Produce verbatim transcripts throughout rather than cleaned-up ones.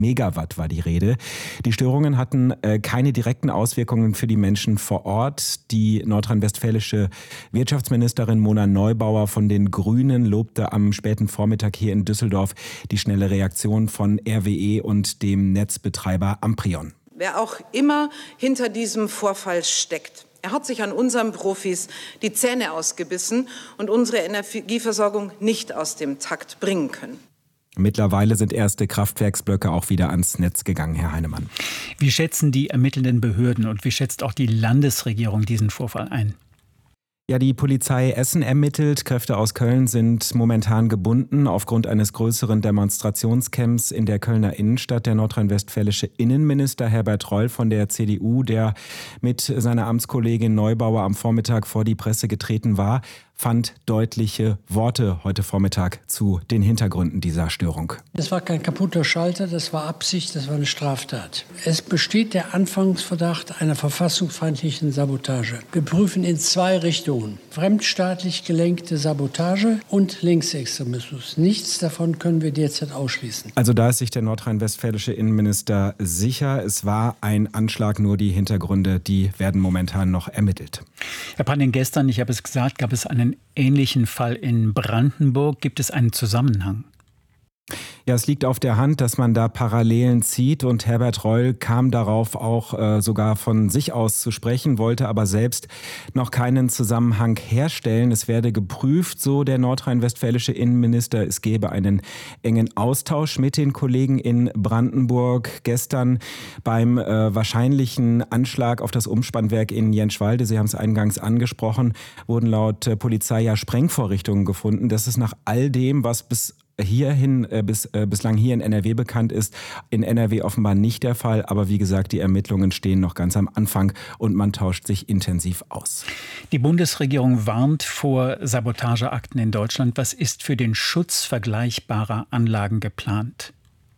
Megawatt war die Rede. Die Störungen hatten äh, keine direkten Auswirkungen für die Menschen vor Ort. Die nordrhein-westfälische Wirtschaftsministerin Mona Neubauer von den Grünen lobte am späten Vormittag hier in Düsseldorf die schnelle Reaktion von R W E und dem Netzbetreiber Amprion. Wer auch immer hinter diesem Vorfall steckt, er hat sich an unseren Profis die Zähne ausgebissen und unsere Energieversorgung nicht aus dem Takt bringen können. Mittlerweile sind erste Kraftwerksblöcke auch wieder ans Netz gegangen, Herr Heinemann. Wie schätzen die ermittelnden Behörden und wie schätzt auch die Landesregierung diesen Vorfall ein? Ja, die Polizei Essen ermittelt. Kräfte aus Köln sind momentan gebunden aufgrund eines größeren Demonstrationscamps in der Kölner Innenstadt. Der nordrhein-westfälische Innenminister Herbert Reul von der C D U, der mit seiner Amtskollegin Neubauer am Vormittag vor die Presse getreten war, fand deutliche Worte heute Vormittag zu den Hintergründen dieser Störung. Es war kein kaputter Schalter, das war Absicht, das war eine Straftat. Es besteht der Anfangsverdacht einer verfassungsfeindlichen Sabotage. Wir prüfen in zwei Richtungen: fremdstaatlich gelenkte Sabotage und Linksextremismus. Nichts davon können wir derzeit ausschließen. Also da ist sich der nordrhein-westfälische Innenminister sicher. Es war ein Anschlag, nur die Hintergründe, die werden momentan noch ermittelt. Herr Panning, gestern, ich habe es gesagt, gab es einen ähnlichen Fall in Brandenburg. Gibt es einen Zusammenhang? Ja, es liegt auf der Hand, dass man da Parallelen zieht und Herbert Reul kam darauf auch äh, sogar von sich aus zu sprechen, wollte aber selbst noch keinen Zusammenhang herstellen. Es werde geprüft, so der nordrhein-westfälische Innenminister. Es gebe einen engen Austausch mit den Kollegen in Brandenburg. Gestern beim äh, wahrscheinlichen Anschlag auf das Umspannwerk in Jenschwalde, Sie haben es eingangs angesprochen, wurden laut äh, Polizei ja Sprengvorrichtungen gefunden. Das ist nach all dem, was bis hierhin äh, bis, äh, bislang hier in N R W bekannt ist, in N R W offenbar nicht der Fall. Aber wie gesagt, die Ermittlungen stehen noch ganz am Anfang und man tauscht sich intensiv aus. Die Bundesregierung warnt vor Sabotageakten in Deutschland. Was ist für den Schutz vergleichbarer Anlagen geplant?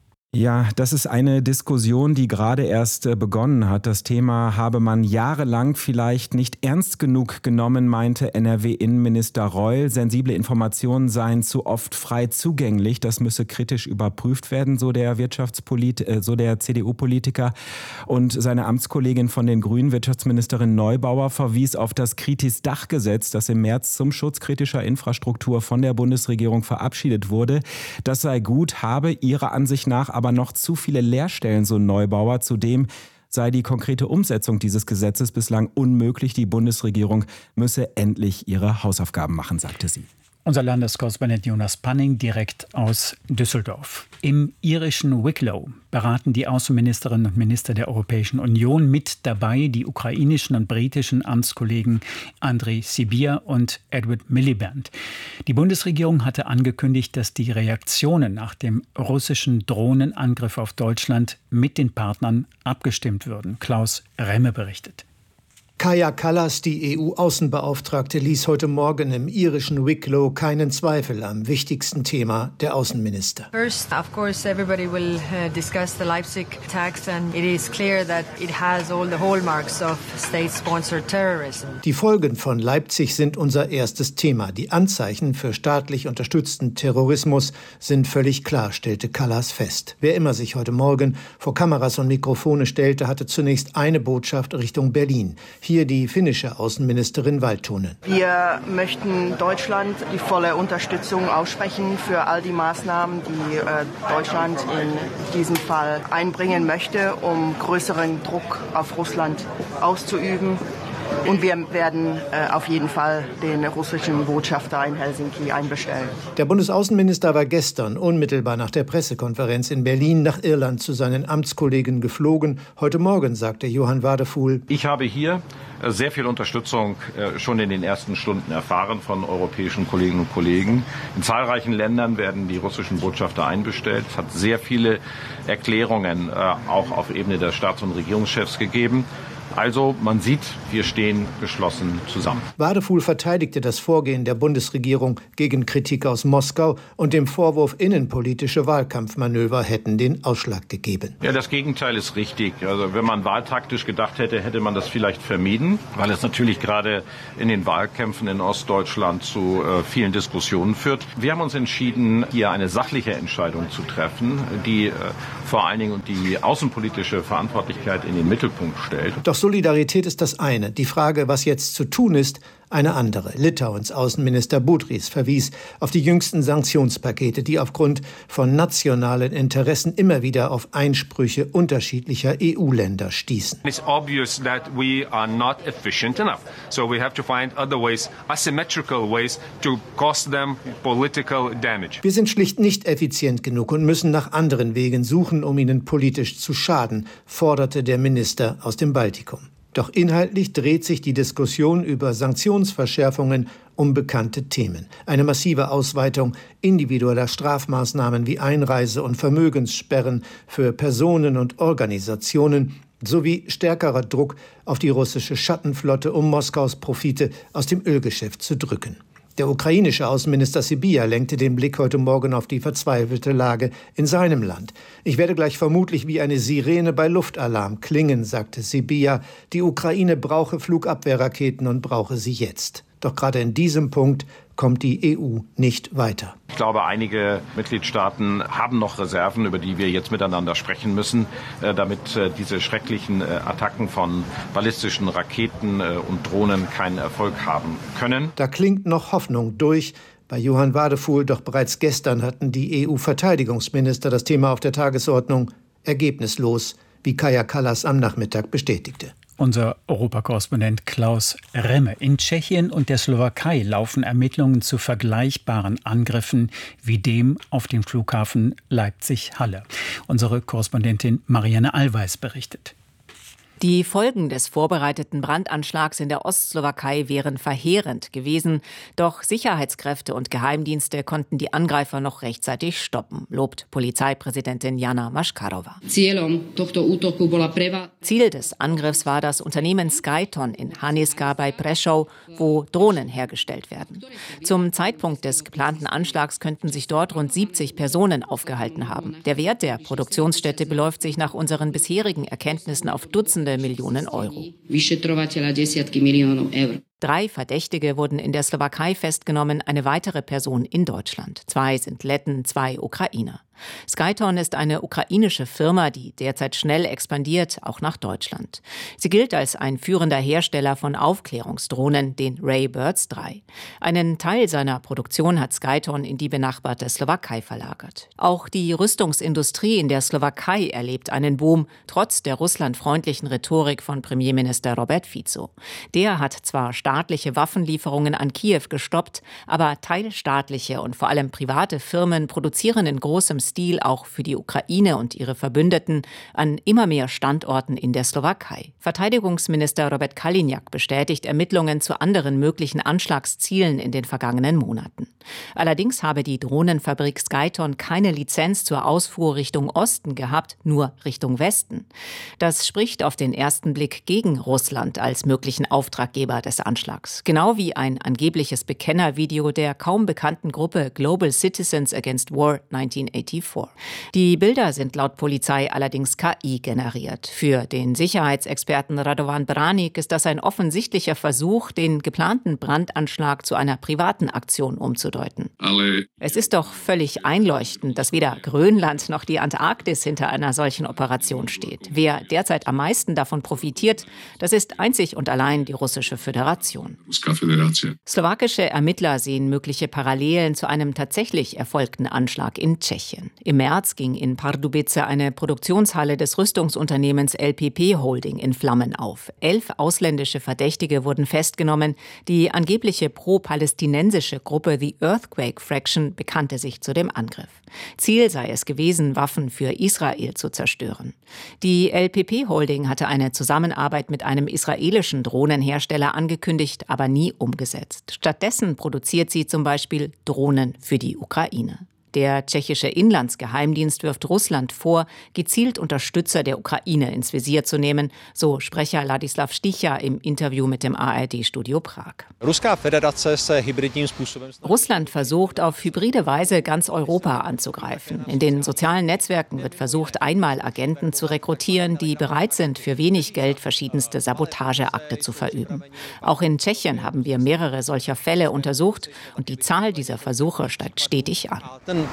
Ja, das ist eine Diskussion, die gerade erst begonnen hat. Das Thema habe man jahrelang vielleicht nicht ernst genug genommen, meinte N R W-Innenminister Reul. Sensible Informationen seien zu oft frei zugänglich. Das müsse kritisch überprüft werden, so der Wirtschaftspolit, so der C D U-Politiker. Und seine Amtskollegin von den Grünen, Wirtschaftsministerin Neubauer, verwies auf das Kritis-Dach-Gesetz, das im März zum Schutz kritischer Infrastruktur von der Bundesregierung verabschiedet wurde. Das sei gut, habe ihrer Ansicht nach aber aber noch zu viele Leerstellen, so Neubauer. Zudem sei die konkrete Umsetzung dieses Gesetzes bislang unmöglich. Die Bundesregierung müsse endlich ihre Hausaufgaben machen, sagte sie. Unser Landeskorrespondent Jonas Panning direkt aus Düsseldorf. Im irischen Wicklow beraten die Außenministerinnen und Minister der Europäischen Union, mit dabei die ukrainischen und britischen Amtskollegen Andrej Sybiha und Edward Miliband. Die Bundesregierung hatte angekündigt, dass die Reaktionen nach dem russischen Drohnenangriff auf Deutschland mit den Partnern abgestimmt würden. Klaus Remme berichtet. Kaja Kallas, die E U-Außenbeauftragte, ließ heute Morgen im irischen Wicklow keinen Zweifel am wichtigsten Thema der Außenminister. First, of course, everybody will uh, discuss the Leipzig attacks, and it is clear that it has all the hallmarks of state-sponsored terrorism. Die Folgen von Leipzig sind unser erstes Thema. Die Anzeichen für staatlich unterstützten Terrorismus sind völlig klar, stellte Kallas fest. Wer immer sich heute Morgen vor Kameras und Mikrofone stellte, hatte zunächst eine Botschaft Richtung Berlin. Hier die finnische Außenministerin Valtonen. Wir möchten Deutschland die volle Unterstützung aussprechen für all die Maßnahmen, die äh, Deutschland in diesem Fall einbringen möchte, um größeren Druck auf Russland auszuüben. Und wir werden äh, auf jeden Fall den russischen Botschafter in Helsinki einbestellen. Der Bundesaußenminister war gestern unmittelbar nach der Pressekonferenz in Berlin nach Irland zu seinen Amtskollegen geflogen. Heute Morgen sagte Johann Wadefuhl: Ich habe hier sehr viel Unterstützung schon in den ersten Stunden erfahren von europäischen Kolleginnen und Kollegen. In zahlreichen Ländern werden die russischen Botschafter einbestellt. Es hat sehr viele Erklärungen auch auf Ebene der Staats- und Regierungschefs gegeben. Also man sieht, wir stehen geschlossen zusammen. Wadefuhl verteidigte das Vorgehen der Bundesregierung gegen Kritik aus Moskau und dem Vorwurf, innenpolitische Wahlkampfmanöver hätten den Ausschlag gegeben. Ja, das Gegenteil ist richtig. Also wenn man wahltaktisch gedacht hätte, hätte man das vielleicht vermieden, weil es natürlich gerade in den Wahlkämpfen in Ostdeutschland zu äh, vielen Diskussionen führt. Wir haben uns entschieden, hier eine sachliche Entscheidung zu treffen, die äh, vor allen Dingen die außenpolitische Verantwortlichkeit in den Mittelpunkt stellt. Doch Solidarität ist das eine. Die Frage, was jetzt zu tun ist, eine andere. Litauens Außenminister Budrys verwies auf die jüngsten Sanktionspakete, die aufgrund von nationalen Interessen immer wieder auf Einsprüche unterschiedlicher E U-Länder stießen. It's obvious that we are not efficient enough. So we have to find other ways, asymmetrical ways to cause them political damage. Wir sind schlicht nicht effizient genug und müssen nach anderen Wegen suchen, um ihnen politisch zu schaden, forderte der Minister aus dem Baltikum. Doch inhaltlich dreht sich die Diskussion über Sanktionsverschärfungen um bekannte Themen. Eine massive Ausweitung individueller Strafmaßnahmen wie Einreise- und Vermögenssperren für Personen und Organisationen sowie stärkerer Druck auf die russische Schattenflotte, um Moskaus Profite aus dem Ölgeschäft zu drücken. Der ukrainische Außenminister Sybiha lenkte den Blick heute Morgen auf die verzweifelte Lage in seinem Land. Ich werde gleich vermutlich wie eine Sirene bei Luftalarm klingen, sagte Sybiha. Die Ukraine brauche Flugabwehrraketen und brauche sie jetzt. Doch gerade in diesem Punkt kommt die E U nicht weiter. Ich glaube, einige Mitgliedstaaten haben noch Reserven, über die wir jetzt miteinander sprechen müssen, damit diese schrecklichen Attacken von ballistischen Raketen und Drohnen keinen Erfolg haben können. Da klingt noch Hoffnung durch bei Johann Wadefuhl, doch bereits gestern hatten die E U-Verteidigungsminister das Thema auf der Tagesordnung, ergebnislos, wie Kaja Kallas am Nachmittag bestätigte. Unser Europakorrespondent Klaus Remme. In Tschechien und der Slowakei laufen Ermittlungen zu vergleichbaren Angriffen wie dem auf den Flughafen Leipzig-Halle. Unsere Korrespondentin Marianne Allweis berichtet. Die Folgen des vorbereiteten Brandanschlags in der Ostslowakei wären verheerend gewesen. Doch Sicherheitskräfte und Geheimdienste konnten die Angreifer noch rechtzeitig stoppen, lobt Polizeipräsidentin Jana Maškarova. Ziel des Angriffs war das Unternehmen Skyton in Haniska bei Prešov, wo Drohnen hergestellt werden. Zum Zeitpunkt des geplanten Anschlags könnten sich dort rund siebzig Personen aufgehalten haben. Der Wert der Produktionsstätte beläuft sich nach unseren bisherigen Erkenntnissen auf Dutzende Millionen Euro. Drei Verdächtige wurden in der Slowakei festgenommen, eine weitere Person in Deutschland. Zwei sind Letten, zwei Ukrainer. Skyton ist eine ukrainische Firma, die derzeit schnell expandiert, auch nach Deutschland. Sie gilt als ein führender Hersteller von Aufklärungsdrohnen, den Ray Birds drei. Einen Teil seiner Produktion hat Skyton in die benachbarte Slowakei verlagert. Auch die Rüstungsindustrie in der Slowakei erlebt einen Boom, trotz der russlandfreundlichen Rhetorik von Premierminister Robert Fico. Der hat zwar staatliche Waffenlieferungen an Kiew gestoppt, aber teilstaatliche und vor allem private Firmen produzieren in großem Stil auch für die Ukraine und ihre Verbündeten an immer mehr Standorten in der Slowakei. Verteidigungsminister Robert Kaliňák bestätigt Ermittlungen zu anderen möglichen Anschlagszielen in den vergangenen Monaten. Allerdings habe die Drohnenfabrik Skyton keine Lizenz zur Ausfuhr Richtung Osten gehabt, nur Richtung Westen. Das spricht auf den ersten Blick gegen Russland als möglichen Auftraggeber des Anschlags. Genau wie ein angebliches Bekennervideo der kaum bekannten Gruppe Global Citizens Against War neunzehnhundertvierundachtzig. Die Bilder sind laut Polizei allerdings K I generiert. Für den Sicherheitsexperten Radovan Branik ist das ein offensichtlicher Versuch, den geplanten Brandanschlag zu einer privaten Aktion umzudeuten. Alle. Es ist doch völlig einleuchtend, dass weder Grönland noch die Antarktis hinter einer solchen Operation steht. Wer derzeit am meisten davon profitiert, das ist einzig und allein die Russische Föderation. Slowakische Ermittler sehen mögliche Parallelen zu einem tatsächlich erfolgten Anschlag in Tschechien. Im März ging in Pardubice eine Produktionshalle des Rüstungsunternehmens L P P Holding in Flammen auf. Elf ausländische Verdächtige wurden festgenommen. Die angebliche pro-palästinensische Gruppe The Earthquake Fraction bekannte sich zu dem Angriff. Ziel sei es gewesen, Waffen für Israel zu zerstören. Die L P P Holding hatte eine Zusammenarbeit mit einem israelischen Drohnenhersteller angekündigt, aber nie umgesetzt. Stattdessen produziert sie zum Beispiel Drohnen für die Ukraine. Der tschechische Inlandsgeheimdienst wirft Russland vor, gezielt Unterstützer der Ukraine ins Visier zu nehmen, so Sprecher Ladislav Sticha im Interview mit dem A R D-Studio Prag. Russland versucht auf hybride Weise ganz Europa anzugreifen. In den sozialen Netzwerken wird versucht, einmal Agenten zu rekrutieren, die bereit sind, für wenig Geld verschiedenste Sabotageakte zu verüben. Auch in Tschechien haben wir mehrere solcher Fälle untersucht und die Zahl dieser Versuche steigt stetig an.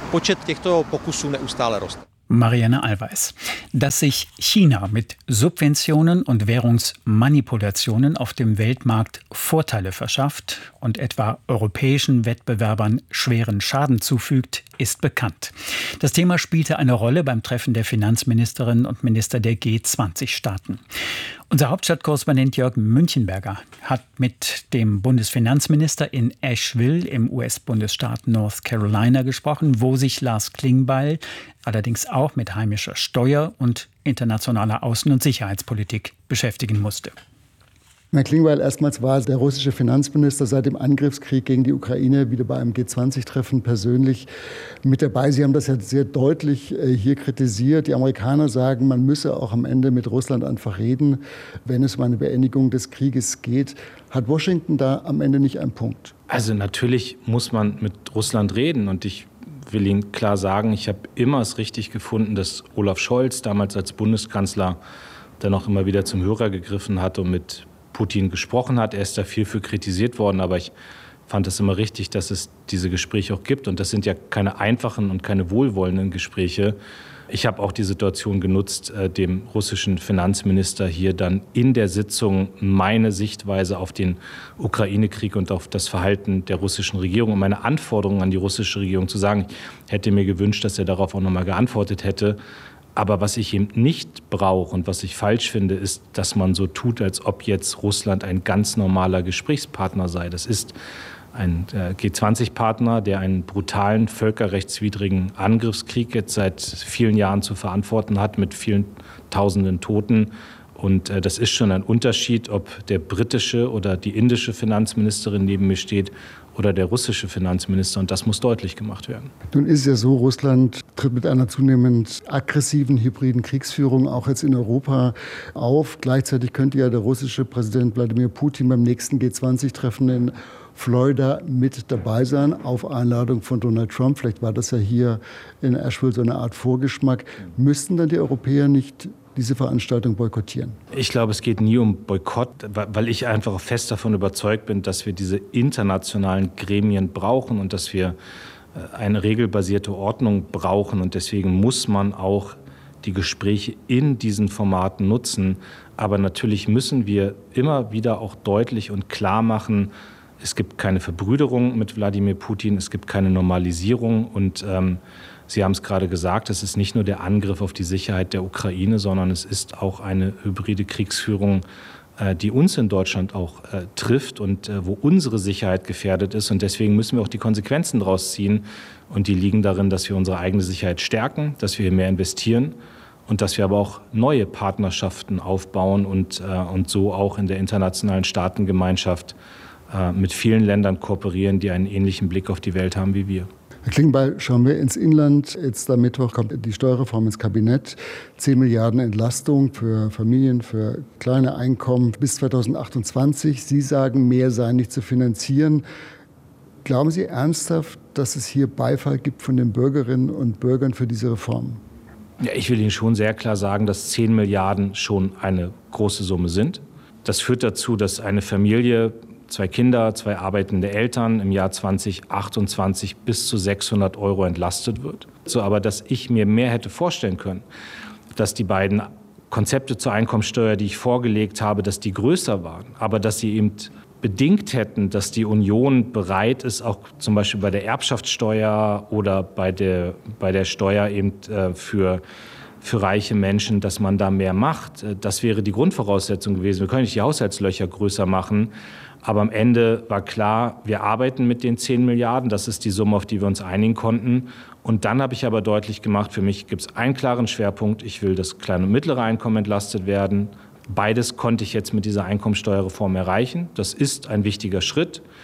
Marianne Allweis. Dass sich China mit Subventionen und Währungsmanipulationen auf dem Weltmarkt Vorteile verschafft und etwa europäischen Wettbewerbern schweren Schaden zufügt, ist bekannt. Das Thema spielte eine Rolle beim Treffen der Finanzministerinnen und Minister der G zwanzig Staaten. Unser Hauptstadtkorrespondent Jörg Münchenberger hat mit dem Bundesfinanzminister in Asheville im U S-Bundesstaat North Carolina gesprochen, wo sich Lars Klingbeil allerdings auch mit heimischer Steuer- und internationaler Außen- und Sicherheitspolitik beschäftigen musste. Herr Klingbeil, erstmals war der russische Finanzminister seit dem Angriffskrieg gegen die Ukraine wieder bei einem G zwanzig Treffen persönlich mit dabei. Sie haben das ja sehr deutlich hier kritisiert. Die Amerikaner sagen, man müsse auch am Ende mit Russland einfach reden, wenn es um eine Beendigung des Krieges geht. Hat Washington da am Ende nicht einen Punkt? Also natürlich muss man mit Russland reden und ich will Ihnen klar sagen, ich habe immer es richtig gefunden, dass Olaf Scholz damals als Bundeskanzler dann auch immer wieder zum Hörer gegriffen hat und mit Putin gesprochen hat. Er ist da viel für kritisiert worden, aber ich fand es immer richtig, dass es diese Gespräche auch gibt. Und das sind ja keine einfachen und keine wohlwollenden Gespräche. Ich habe auch die Situation genutzt, dem russischen Finanzminister hier dann in der Sitzung meine Sichtweise auf den Ukraine-Krieg und auf das Verhalten der russischen Regierung und meine Anforderungen an die russische Regierung zu sagen. Ich hätte mir gewünscht, dass er darauf auch noch mal geantwortet hätte. Aber was ich eben nicht brauche und was ich falsch finde, ist, dass man so tut, als ob jetzt Russland ein ganz normaler Gesprächspartner sei. Das ist ein G zwanzig Partner, der einen brutalen, völkerrechtswidrigen Angriffskrieg jetzt seit vielen Jahren zu verantworten hat, mit vielen tausenden Toten. Und das ist schon ein Unterschied, ob der britische oder die indische Finanzministerin neben mir steht oder der russische Finanzminister. Und das muss deutlich gemacht werden. Nun ist es ja so, Russland tritt mit einer zunehmend aggressiven hybriden Kriegsführung auch jetzt in Europa auf. Gleichzeitig könnte ja der russische Präsident Wladimir Putin beim nächsten G zwanzig Treffen in Florida mit dabei sein, auf Einladung von Donald Trump. Vielleicht war das ja hier in Asheville so eine Art Vorgeschmack. Müssten dann die Europäer nicht diese Veranstaltung boykottieren? Ich glaube, es geht nie um Boykott, weil ich einfach fest davon überzeugt bin, dass wir diese internationalen Gremien brauchen und dass wir eine regelbasierte Ordnung brauchen. Und deswegen muss man auch die Gespräche in diesen Formaten nutzen. Aber natürlich müssen wir immer wieder auch deutlich und klar machen, es gibt keine Verbrüderung mit Wladimir Putin, es gibt keine Normalisierung und ähm, Sie haben es gerade gesagt, es ist nicht nur der Angriff auf die Sicherheit der Ukraine, sondern es ist auch eine hybride Kriegsführung, äh, die uns in Deutschland auch äh, trifft und äh, wo unsere Sicherheit gefährdet ist. Und deswegen müssen wir auch die Konsequenzen daraus ziehen. Und die liegen darin, dass wir unsere eigene Sicherheit stärken, dass wir hier mehr investieren und dass wir aber auch neue Partnerschaften aufbauen und, äh, und so auch in der internationalen Staatengemeinschaft äh, mit vielen Ländern kooperieren, die einen ähnlichen Blick auf die Welt haben wie wir. Herr Klingbeil, schauen wir ins Inland. Jetzt am Mittwoch kommt die Steuerreform ins Kabinett. zehn Milliarden Entlastung für Familien, für kleine Einkommen bis zweitausendachtundzwanzig. Sie sagen, mehr sei nicht zu finanzieren. Glauben Sie ernsthaft, dass es hier Beifall gibt von den Bürgerinnen und Bürgern für diese Reform? Ja, ich will Ihnen schon sehr klar sagen, dass zehn Milliarden schon eine große Summe sind. Das führt dazu, dass eine Familie, zwei Kinder, zwei arbeitende Eltern im Jahr zweitausendachtundzwanzig bis zu sechshundert Euro entlastet wird. So, aber dass ich mir mehr hätte vorstellen können, dass die beiden Konzepte zur Einkommensteuer, die ich vorgelegt habe, dass die größer waren, aber dass sie eben bedingt hätten, dass die Union bereit ist, auch zum Beispiel bei der Erbschaftssteuer oder bei der, bei der Steuer eben äh, für für reiche Menschen, dass man da mehr macht. Das wäre die Grundvoraussetzung gewesen. Wir können nicht die Haushaltslöcher größer machen, aber am Ende war klar, wir arbeiten mit den zehn Milliarden. Das ist die Summe, auf die wir uns einigen konnten. Und dann habe ich aber deutlich gemacht, für mich gibt es einen klaren Schwerpunkt. Ich will, dass kleine und mittlere Einkommen entlastet werden. Beides konnte ich jetzt mit dieser Einkommensteuerreform erreichen. Das ist ein wichtiger Schritt.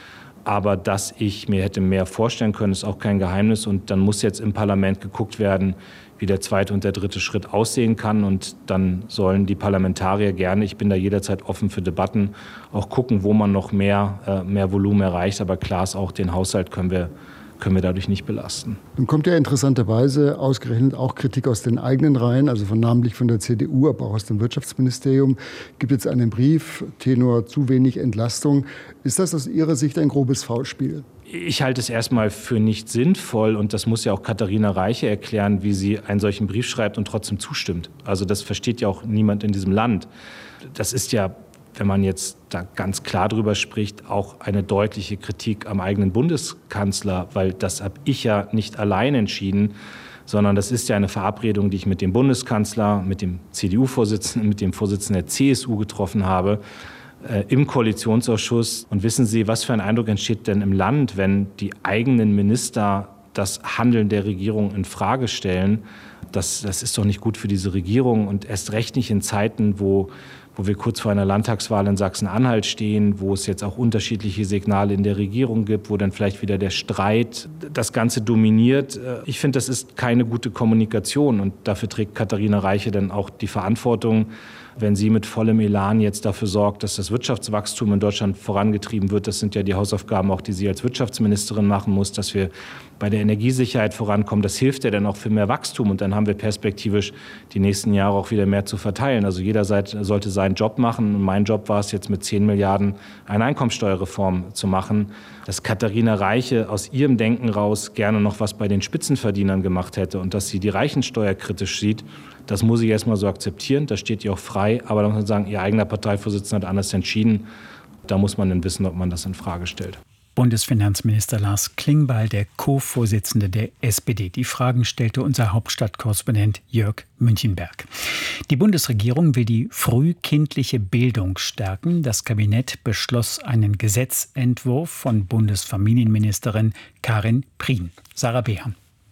Aber dass ich mir hätte mehr vorstellen können, ist auch kein Geheimnis. Und dann muss jetzt im Parlament geguckt werden, wie der zweite und der dritte Schritt aussehen kann. Und dann sollen die Parlamentarier gerne, ich bin da jederzeit offen für Debatten, auch gucken, wo man noch mehr, mehr Volumen erreicht. Aber klar ist auch, den Haushalt können wir können wir dadurch nicht belasten. Nun kommt ja interessanterweise ausgerechnet auch Kritik aus den eigenen Reihen, also von namentlich von der C D U, aber auch aus dem Wirtschaftsministerium. Gibt jetzt einen Brief, Tenor zu wenig Entlastung. Ist das aus Ihrer Sicht ein grobes Foulspiel? Ich halte es erstmal für nicht sinnvoll und das muss ja auch Katharina Reiche erklären, wie sie einen solchen Brief schreibt und trotzdem zustimmt. Also das versteht ja auch niemand in diesem Land. Das ist ja, wenn man jetzt da ganz klar drüber spricht, auch eine deutliche Kritik am eigenen Bundeskanzler, weil das habe ich ja nicht allein entschieden, sondern das ist ja eine Verabredung, die ich mit dem Bundeskanzler, mit dem C D U-Vorsitzenden, mit dem Vorsitzenden der C S U getroffen habe, äh, im Koalitionsausschuss. Und wissen Sie, was für ein Eindruck entsteht denn im Land, wenn die eigenen Minister das Handeln der Regierung in Frage stellen? Das, das ist doch nicht gut für diese Regierung und erst recht nicht in Zeiten, wo wo wir kurz vor einer Landtagswahl in Sachsen-Anhalt stehen, wo es jetzt auch unterschiedliche Signale in der Regierung gibt, wo dann vielleicht wieder der Streit das Ganze dominiert. Ich finde, das ist keine gute Kommunikation und dafür trägt Katharina Reiche dann auch die Verantwortung, wenn sie mit vollem Elan jetzt dafür sorgt, dass das Wirtschaftswachstum in Deutschland vorangetrieben wird. Das sind ja die Hausaufgaben auch, die sie als Wirtschaftsministerin machen muss, dass wir bei der Energiesicherheit vorankommen. Das hilft ja dann auch für mehr Wachstum und dann haben wir perspektivisch die nächsten Jahre auch wieder mehr zu verteilen. Also jeder sollte seinen Job machen und mein Job war es jetzt mit zehn Milliarden eine Einkommensteuerreform zu machen. Dass Katharina Reiche aus ihrem Denken raus gerne noch was bei den Spitzenverdienern gemacht hätte und dass sie die Reichensteuer kritisch sieht, das muss ich erst mal so akzeptieren, das steht ihr auch frei, aber da muss man sagen, ihr eigener Parteivorsitzender hat anders entschieden. Da muss man dann wissen, ob man das in Frage stellt. Bundesfinanzminister Lars Klingbeil, der Co-Vorsitzende der S P D. Die Fragen stellte unser Hauptstadtkorrespondent Jörg Münchenberg. Die Bundesregierung will die frühkindliche Bildung stärken. Das Kabinett beschloss einen Gesetzentwurf von Bundesfamilienministerin Karin Prien. Sarah Beham.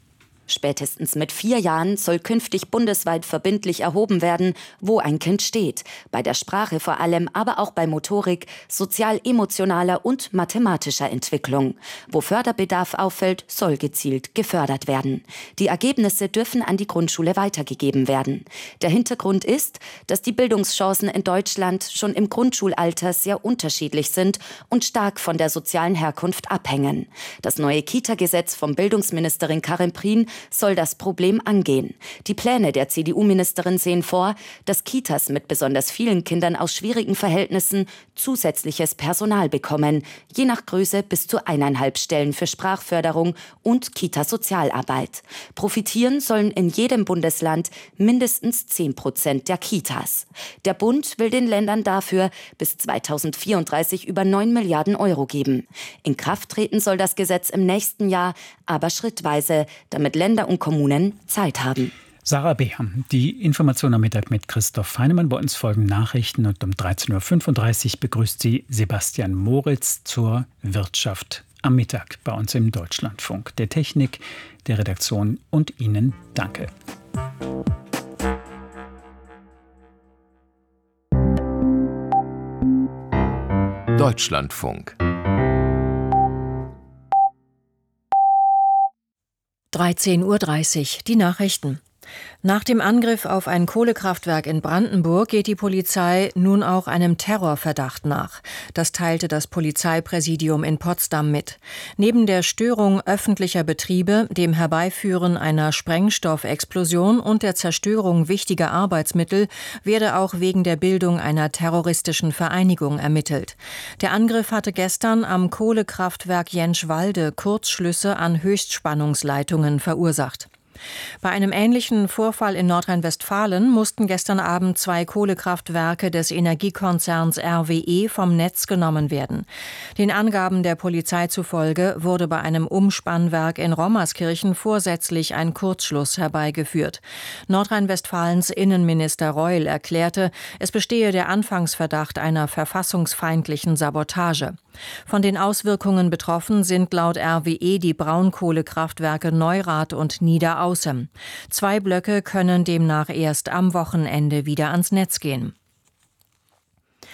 Spätestens mit vier Jahren soll künftig bundesweit verbindlich erhoben werden, wo ein Kind steht. Bei der Sprache vor allem, aber auch bei Motorik, sozial-emotionaler und mathematischer Entwicklung. Wo Förderbedarf auffällt, soll gezielt gefördert werden. Die Ergebnisse dürfen an die Grundschule weitergegeben werden. Der Hintergrund ist, dass die Bildungschancen in Deutschland schon im Grundschulalter sehr unterschiedlich sind und stark von der sozialen Herkunft abhängen. Das neue Kita-Gesetz von Bildungsministerin Karin Prien soll das Problem angehen. Die Pläne der C D U-Ministerin sehen vor, dass Kitas mit besonders vielen Kindern aus schwierigen Verhältnissen zusätzliches Personal bekommen, je nach Größe bis zu eineinhalb Stellen für Sprachförderung und Kita-Sozialarbeit. Profitieren sollen in jedem Bundesland mindestens zehn Prozent der Kitas. Der Bund will den Ländern dafür bis zweitausendvierunddreißig über neun Milliarden Euro geben. In Kraft treten soll das Gesetz im nächsten Jahr, aber schrittweise, damit Länder und Kommunen Zeit haben. Sarah Beham, die Information am Mittag mit Christoph Feinemann. Bei uns folgen Nachrichten und um dreizehn Uhr fünfunddreißig begrüßt sie Sebastian Moritz zur Wirtschaft am Mittag bei uns im Deutschlandfunk. Der Technik, der Redaktion und Ihnen danke. Deutschlandfunk. dreizehn Uhr dreißig, die Nachrichten. Nach dem Angriff auf ein Kohlekraftwerk in Brandenburg geht die Polizei nun auch einem Terrorverdacht nach. Das teilte das Polizeipräsidium in Potsdam mit. Neben der Störung öffentlicher Betriebe, dem Herbeiführen einer Sprengstoffexplosion und der Zerstörung wichtiger Arbeitsmittel werde auch wegen der Bildung einer terroristischen Vereinigung ermittelt. Der Angriff hatte gestern am Kohlekraftwerk Jentschwalde Kurzschlüsse an Höchstspannungsleitungen verursacht. Bei einem ähnlichen Vorfall in Nordrhein-Westfalen mussten gestern Abend zwei Kohlekraftwerke des Energiekonzerns R W E vom Netz genommen werden. Den Angaben der Polizei zufolge wurde bei einem Umspannwerk in Rommerskirchen vorsätzlich ein Kurzschluss herbeigeführt. Nordrhein-Westfalens Innenminister Reul erklärte, es bestehe der Anfangsverdacht einer verfassungsfeindlichen Sabotage. Von den Auswirkungen betroffen sind laut R W E die Braunkohlekraftwerke Neurath und Niederaußem. Zwei Blöcke können demnach erst am Wochenende wieder ans Netz gehen.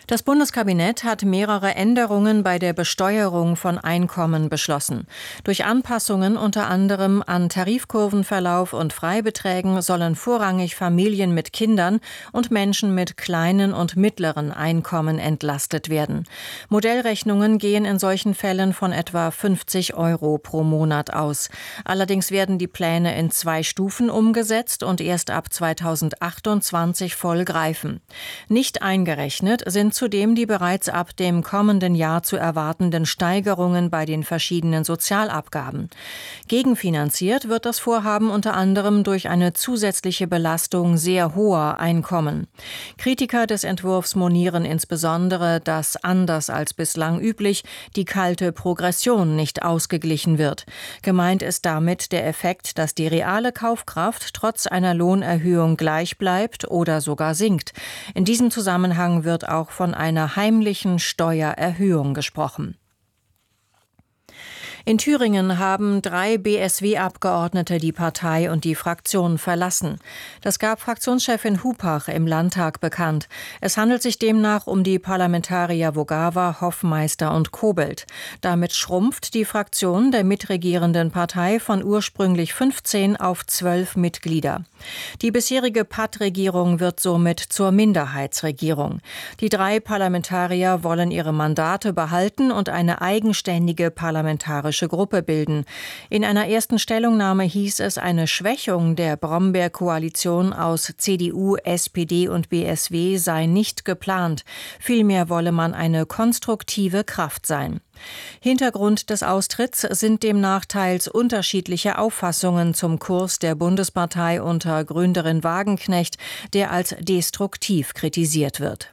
Das Bundeskabinett hat mehrere Änderungen bei der Besteuerung von Einkommen beschlossen. Durch Anpassungen unter anderem an Tarifkurvenverlauf und Freibeträgen sollen vorrangig Familien mit Kindern und Menschen mit kleinen und mittleren Einkommen entlastet werden. Modellrechnungen gehen in solchen Fällen von etwa fünfzig Euro pro Monat aus. Allerdings werden die Pläne in zwei Stufen umgesetzt und erst ab zweitausendachtundzwanzig voll greifen. Nicht eingerechnet sind zudem die bereits ab dem kommenden Jahr zu erwartenden Steigerungen bei den verschiedenen Sozialabgaben. Gegenfinanziert wird das Vorhaben unter anderem durch eine zusätzliche Belastung sehr hoher Einkommen. Kritiker des Entwurfs monieren insbesondere, dass anders als bislang üblich die kalte Progression nicht ausgeglichen wird. Gemeint ist damit der Effekt, dass die reale Kaufkraft trotz einer Lohnerhöhung gleich bleibt oder sogar sinkt. In diesem Zusammenhang wird auch von einer heimlichen Steuererhöhung gesprochen. In Thüringen haben drei B S W-Abgeordnete die Partei und die Fraktion verlassen. Das gab Fraktionschefin Hupach im Landtag bekannt. Es handelt sich demnach um die Parlamentarier Vogava, Hoffmeister und Kobelt. Damit schrumpft die Fraktion der mitregierenden Partei von ursprünglich fünfzehn auf zwölf Mitglieder. Die bisherige P A T-Regierung wird somit zur Minderheitsregierung. Die drei Parlamentarier wollen ihre Mandate behalten und eine eigenständige parlamentarische Gruppe bilden. In einer ersten Stellungnahme hieß es, eine Schwächung der Brombeer-Koalition aus C D U, S P D und B S W sei nicht geplant. Vielmehr wolle man eine konstruktive Kraft sein. Hintergrund des Austritts sind demnach teils unterschiedliche Auffassungen zum Kurs der Bundespartei unter Gründerin Wagenknecht, der als destruktiv kritisiert wird.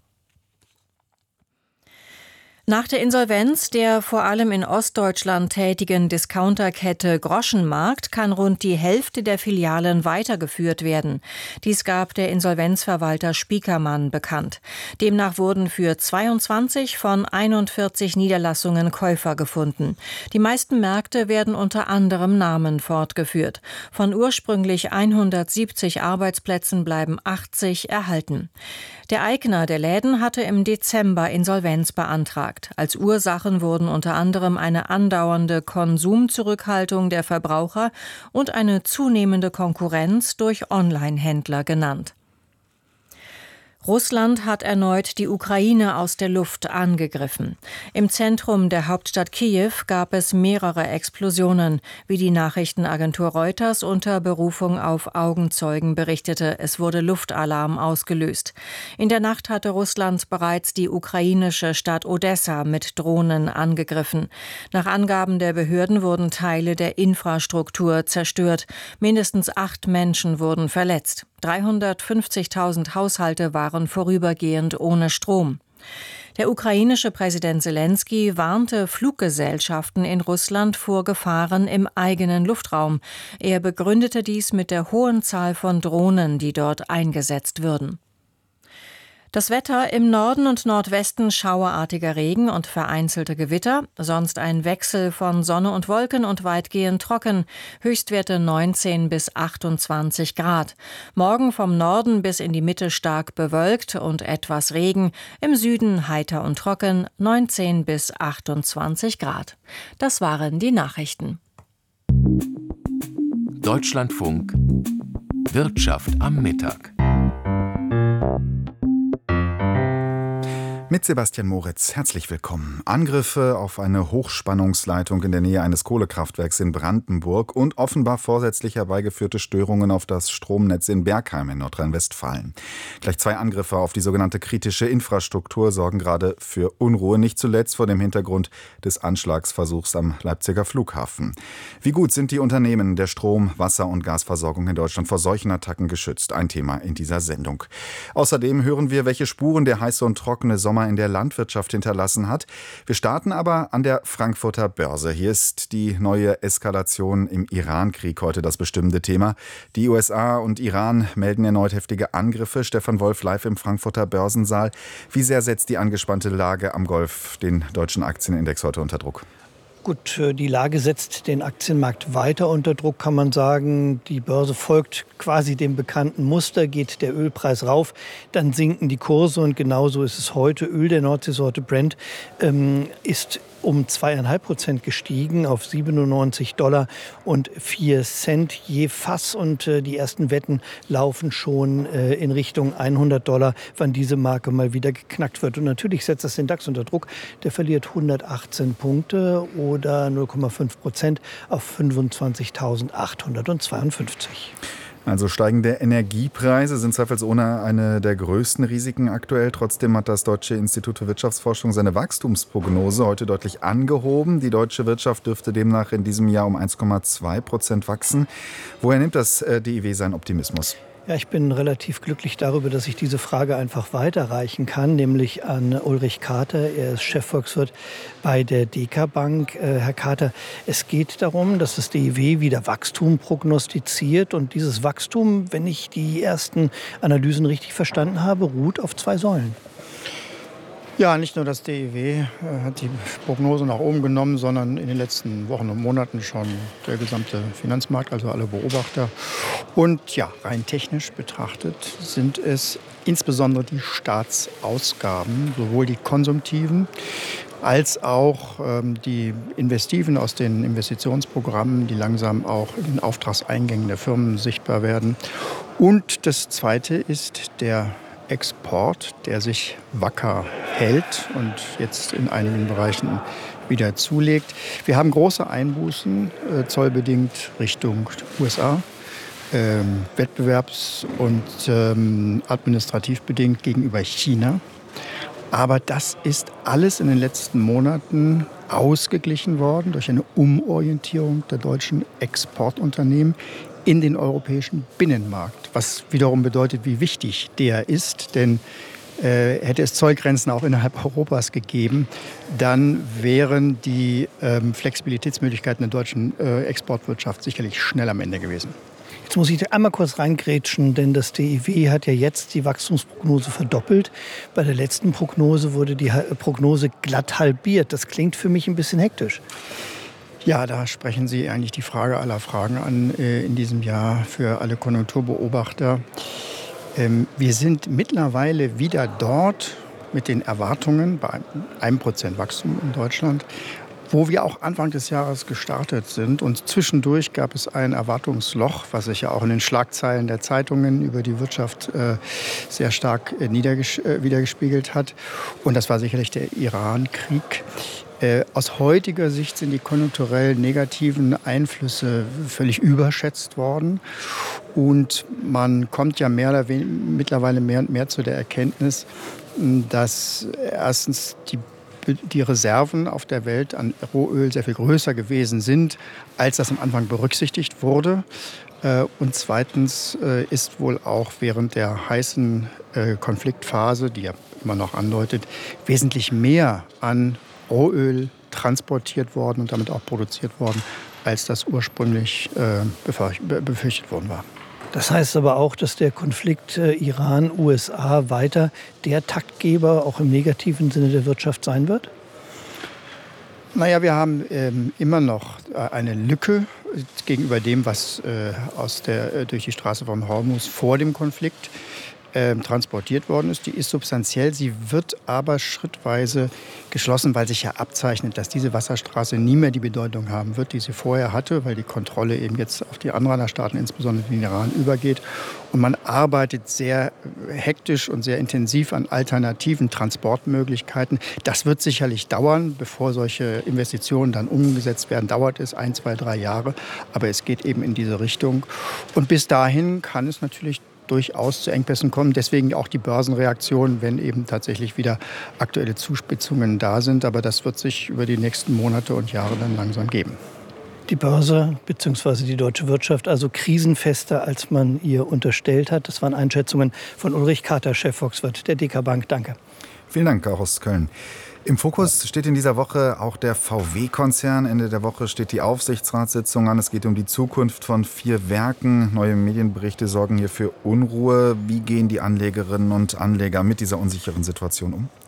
Nach der Insolvenz der vor allem in Ostdeutschland tätigen Discounterkette Groschenmarkt kann rund die Hälfte der Filialen weitergeführt werden. Dies gab der Insolvenzverwalter Spiekermann bekannt. Demnach wurden für zweiundzwanzig von einundvierzig Niederlassungen Käufer gefunden. Die meisten Märkte werden unter anderem Namen fortgeführt. Von ursprünglich hundertsiebzig Arbeitsplätzen bleiben achtzig erhalten. Der Eigner der Läden hatte im Dezember Insolvenz beantragt. Als Ursachen wurden unter anderem eine andauernde Konsumzurückhaltung der Verbraucher und eine zunehmende Konkurrenz durch Online-Händler genannt. Russland hat erneut die Ukraine aus der Luft angegriffen. Im Zentrum der Hauptstadt Kiew gab es mehrere Explosionen, wie die Nachrichtenagentur Reuters unter Berufung auf Augenzeugen berichtete. Es wurde Luftalarm ausgelöst. In der Nacht hatte Russland bereits die ukrainische Stadt Odessa mit Drohnen angegriffen. Nach Angaben der Behörden wurden Teile der Infrastruktur zerstört. Mindestens acht Menschen wurden verletzt. dreihundertfünfzigtausend Haushalte waren vorübergehend ohne Strom. Der ukrainische Präsident Selenskyj warnte Fluggesellschaften in Russland vor Gefahren im eigenen Luftraum. Er begründete dies mit der hohen Zahl von Drohnen, die dort eingesetzt würden. Das Wetter: im Norden und Nordwesten schauerartiger Regen und vereinzelte Gewitter, sonst ein Wechsel von Sonne und Wolken und weitgehend trocken, Höchstwerte neunzehn bis achtundzwanzig Grad. Morgen vom Norden bis in die Mitte stark bewölkt und etwas Regen, im Süden heiter und trocken, neunzehn bis achtundzwanzig Grad. Das waren die Nachrichten. Deutschlandfunk Wirtschaft am Mittag. Mit Sebastian Moritz, herzlich willkommen. Angriffe auf eine Hochspannungsleitung in der Nähe eines Kohlekraftwerks in Brandenburg und offenbar vorsätzlich herbeigeführte Störungen auf das Stromnetz in Bergheim in Nordrhein-Westfalen. Gleich zwei Angriffe auf die sogenannte kritische Infrastruktur sorgen gerade für Unruhe, nicht zuletzt vor dem Hintergrund des Anschlagsversuchs am Leipziger Flughafen. Wie gut sind die Unternehmen der Strom-, Wasser- und Gasversorgung in Deutschland vor solchen Attacken geschützt? Ein Thema in dieser Sendung. Außerdem hören wir, welche Spuren der heiße und trockene Sommer in der Landwirtschaft hinterlassen hat. Wir starten aber an der Frankfurter Börse. Hier ist die neue Eskalation im Iran-Krieg heute das bestimmende Thema. Die U S A und Iran melden erneut heftige Angriffe. Stefan Wolf live im Frankfurter Börsensaal. Wie sehr setzt die angespannte Lage am Golf den deutschen Aktienindex heute unter Druck? Gut, die Lage setzt den Aktienmarkt weiter unter Druck, kann man sagen. Die Börse folgt quasi dem bekannten Muster. Geht der Ölpreis rauf, dann sinken die Kurse. Und genauso ist es heute. Öl der Nordseesorte Brent ähm, ist um zweieinhalb Prozent gestiegen auf siebenundneunzig Dollar und vier Cent je Fass. Und äh, die ersten Wetten laufen schon äh, in Richtung hundert Dollar, wann diese Marke mal wieder geknackt wird. Und natürlich setzt das den DAX unter Druck. Der verliert hundertachtzehn Punkte oder null Komma fünf Prozent auf fünfundzwanzigtausendachthundertzweiundfünfzig. Also steigende Energiepreise sind zweifelsohne eine der größten Risiken aktuell. Trotzdem hat das Deutsche Institut für Wirtschaftsforschung seine Wachstumsprognose heute deutlich angehoben. Die deutsche Wirtschaft dürfte demnach in diesem Jahr um eins Komma zwei Prozent wachsen. Woher nimmt das D I W seinen Optimismus? Ja, ich bin relativ glücklich darüber, dass ich diese Frage einfach weiterreichen kann, nämlich an Ulrich Kater. Er ist Chefvolkswirt bei der Deka Bank. Äh, Herr Kater, es geht darum, dass das D I W wieder Wachstum prognostiziert. Und dieses Wachstum, wenn ich die ersten Analysen richtig verstanden habe, ruht auf zwei Säulen. Ja, nicht nur das D I W äh, hat die Prognose nach oben genommen, sondern in den letzten Wochen und Monaten schon der gesamte Finanzmarkt, also alle Beobachter. Und ja, rein technisch betrachtet sind es insbesondere die Staatsausgaben, sowohl die konsumtiven als auch ähm, die Investiven aus den Investitionsprogrammen, die langsam auch in den Auftragseingängen der Firmen sichtbar werden. Und das Zweite ist der Export, der sich wacker hält und jetzt in einigen Bereichen wieder zulegt. Wir haben große Einbußen, äh, zollbedingt Richtung U S A, ähm, wettbewerbs- und ähm, administrativ bedingt gegenüber China. Aber das ist alles in den letzten Monaten ausgeglichen worden durch eine Umorientierung der deutschen Exportunternehmen in den europäischen Binnenmarkt, was wiederum bedeutet, wie wichtig der ist. Denn äh, hätte es Zollgrenzen auch innerhalb Europas gegeben, dann wären die ähm, Flexibilitätsmöglichkeiten der deutschen äh, Exportwirtschaft sicherlich schnell am Ende gewesen. Jetzt muss ich einmal kurz reingrätschen, denn das D I W hat ja jetzt die Wachstumsprognose verdoppelt. Bei der letzten Prognose wurde die Prognose glatt halbiert. Das klingt für mich ein bisschen hektisch. Ja, da sprechen Sie eigentlich die Frage aller Fragen an äh, in diesem Jahr für alle Konjunkturbeobachter. Ähm, wir sind mittlerweile wieder dort mit den Erwartungen bei einem Prozent Wachstum in Deutschland, wo wir auch Anfang des Jahres gestartet sind. Und zwischendurch gab es ein Erwartungsloch, was sich ja auch in den Schlagzeilen der Zeitungen über die Wirtschaft äh, sehr stark äh, niederges- äh, wiedergespiegelt hat. Und das war sicherlich der Iran-Krieg. Äh, aus heutiger Sicht sind die konjunkturell negativen Einflüsse völlig überschätzt worden. Und man kommt ja mehr oder weniger, mittlerweile mehr und mehr zu der Erkenntnis, dass erstens die die Reserven auf der Welt an Rohöl sehr viel größer gewesen sind, als das am Anfang berücksichtigt wurde. Und zweitens ist wohl auch während der heißen Konfliktphase, die ja immer noch andeutet, wesentlich mehr an Rohöl transportiert worden und damit auch produziert worden, als das ursprünglich befürchtet worden war. Das heißt aber auch, dass der Konflikt äh, Iran-U S A weiter der Taktgeber auch im negativen Sinne der Wirtschaft sein wird? Naja, wir haben ähm, immer noch eine Lücke gegenüber dem, was äh, aus der, äh, durch die Straße von Hormuz vor dem Konflikt äh, transportiert worden ist. Die ist substanziell, sie wird aber schrittweise geschlossen, weil sich ja abzeichnet, dass diese Wasserstraße nie mehr die Bedeutung haben wird, die sie vorher hatte, weil die Kontrolle eben jetzt auf die Anrainerstaaten, insbesondere den Iran, übergeht. Und man arbeitet sehr hektisch und sehr intensiv an alternativen Transportmöglichkeiten. Das wird sicherlich dauern, bevor solche Investitionen dann umgesetzt werden. Dauert es ein, zwei, drei Jahre. Aber es geht eben in diese Richtung. Und bis dahin kann es natürlich durchaus zu Engpässen kommen. Deswegen auch die Börsenreaktion, wenn eben tatsächlich wieder aktuelle Zuspitzungen da sind. Aber das wird sich über die nächsten Monate und Jahre dann langsam geben. Die Börse bzw. die deutsche Wirtschaft also krisenfester, als man ihr unterstellt hat. Das waren Einschätzungen von Ulrich Kater, Chefvolkswirt der Deka Bank. Danke. Vielen Dank, auch aus Köln. Im Fokus steht in dieser Woche auch der V W-Konzern. Ende der Woche steht die Aufsichtsratssitzung an. Es geht um die Zukunft von vier Werken. Neue Medienberichte sorgen hier für Unruhe. Wie gehen die Anlegerinnen und Anleger mit dieser unsicheren Situation um?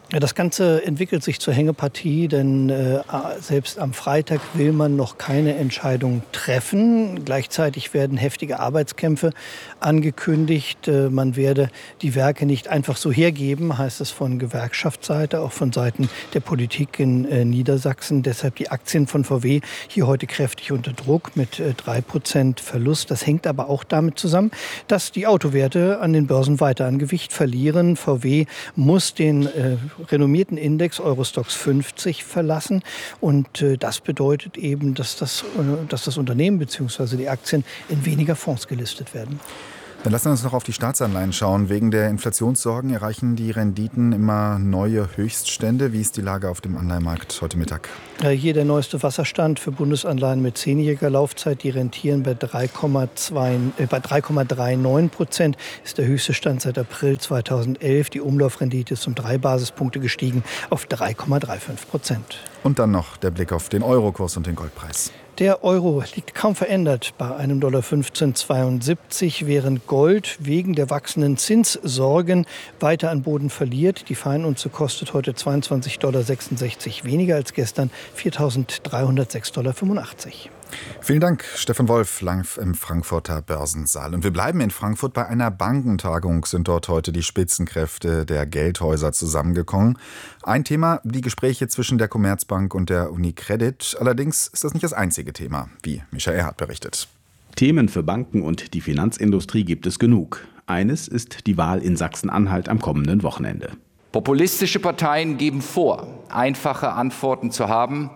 Ja, das Ganze entwickelt sich zur Hängepartie, denn äh, selbst am Freitag will man noch keine Entscheidung treffen. Gleichzeitig werden heftige Arbeitskämpfe angekündigt. Äh, man werde die Werke nicht einfach so hergeben, heißt es von Gewerkschaftsseite, auch von Seiten der Politik in äh, Niedersachsen. Deshalb die Aktien von V W hier heute kräftig unter Druck mit äh, drei Prozent Verlust. Das hängt aber auch damit zusammen, dass die Autowerte an den Börsen weiter an Gewicht verlieren. V W muss den äh, renommierten Index Eurostoxx fünfzig verlassen. Und äh, das bedeutet eben, dass das, äh, dass das Unternehmen bzw. die Aktien in weniger Fonds gelistet werden. Dann lassen wir uns noch auf die Staatsanleihen schauen. Wegen der Inflationssorgen erreichen die Renditen immer neue Höchststände. Wie ist die Lage auf dem Anleihenmarkt heute Mittag? Hier der neueste Wasserstand für Bundesanleihen mit zehnjähriger Laufzeit. Die rentieren bei drei Komma neununddreißig Prozent. Ist der höchste Stand seit April zweitausendelf. Die Umlaufrendite ist um drei Basispunkte gestiegen auf drei Komma fünfunddreißig Prozent. Und dann noch der Blick auf den Eurokurs und den Goldpreis. Der Euro liegt kaum verändert bei einem Dollar fünfzehn Komma zweiundsiebzig, während Gold wegen der wachsenden Zinssorgen weiter an Boden verliert. Die Feinunze kostet heute zweiundzwanzig Komma sechsundsechzig Dollar weniger als gestern, viertausenddreihundertsechs Komma fünfundachtzig Dollar. Vielen Dank, Stefan Wolf, live im Frankfurter Börsensaal. Und wir bleiben in Frankfurt. Bei einer Bankentagung sind dort heute die Spitzenkräfte der Geldhäuser zusammengekommen. Ein Thema, die Gespräche zwischen der Commerzbank und der UniCredit. Allerdings ist das nicht das einzige Thema, wie Michael Erhardt berichtet. Themen für Banken und die Finanzindustrie gibt es genug. Eines ist die Wahl in Sachsen-Anhalt am kommenden Wochenende. Populistische Parteien geben vor, einfache Antworten zu haben.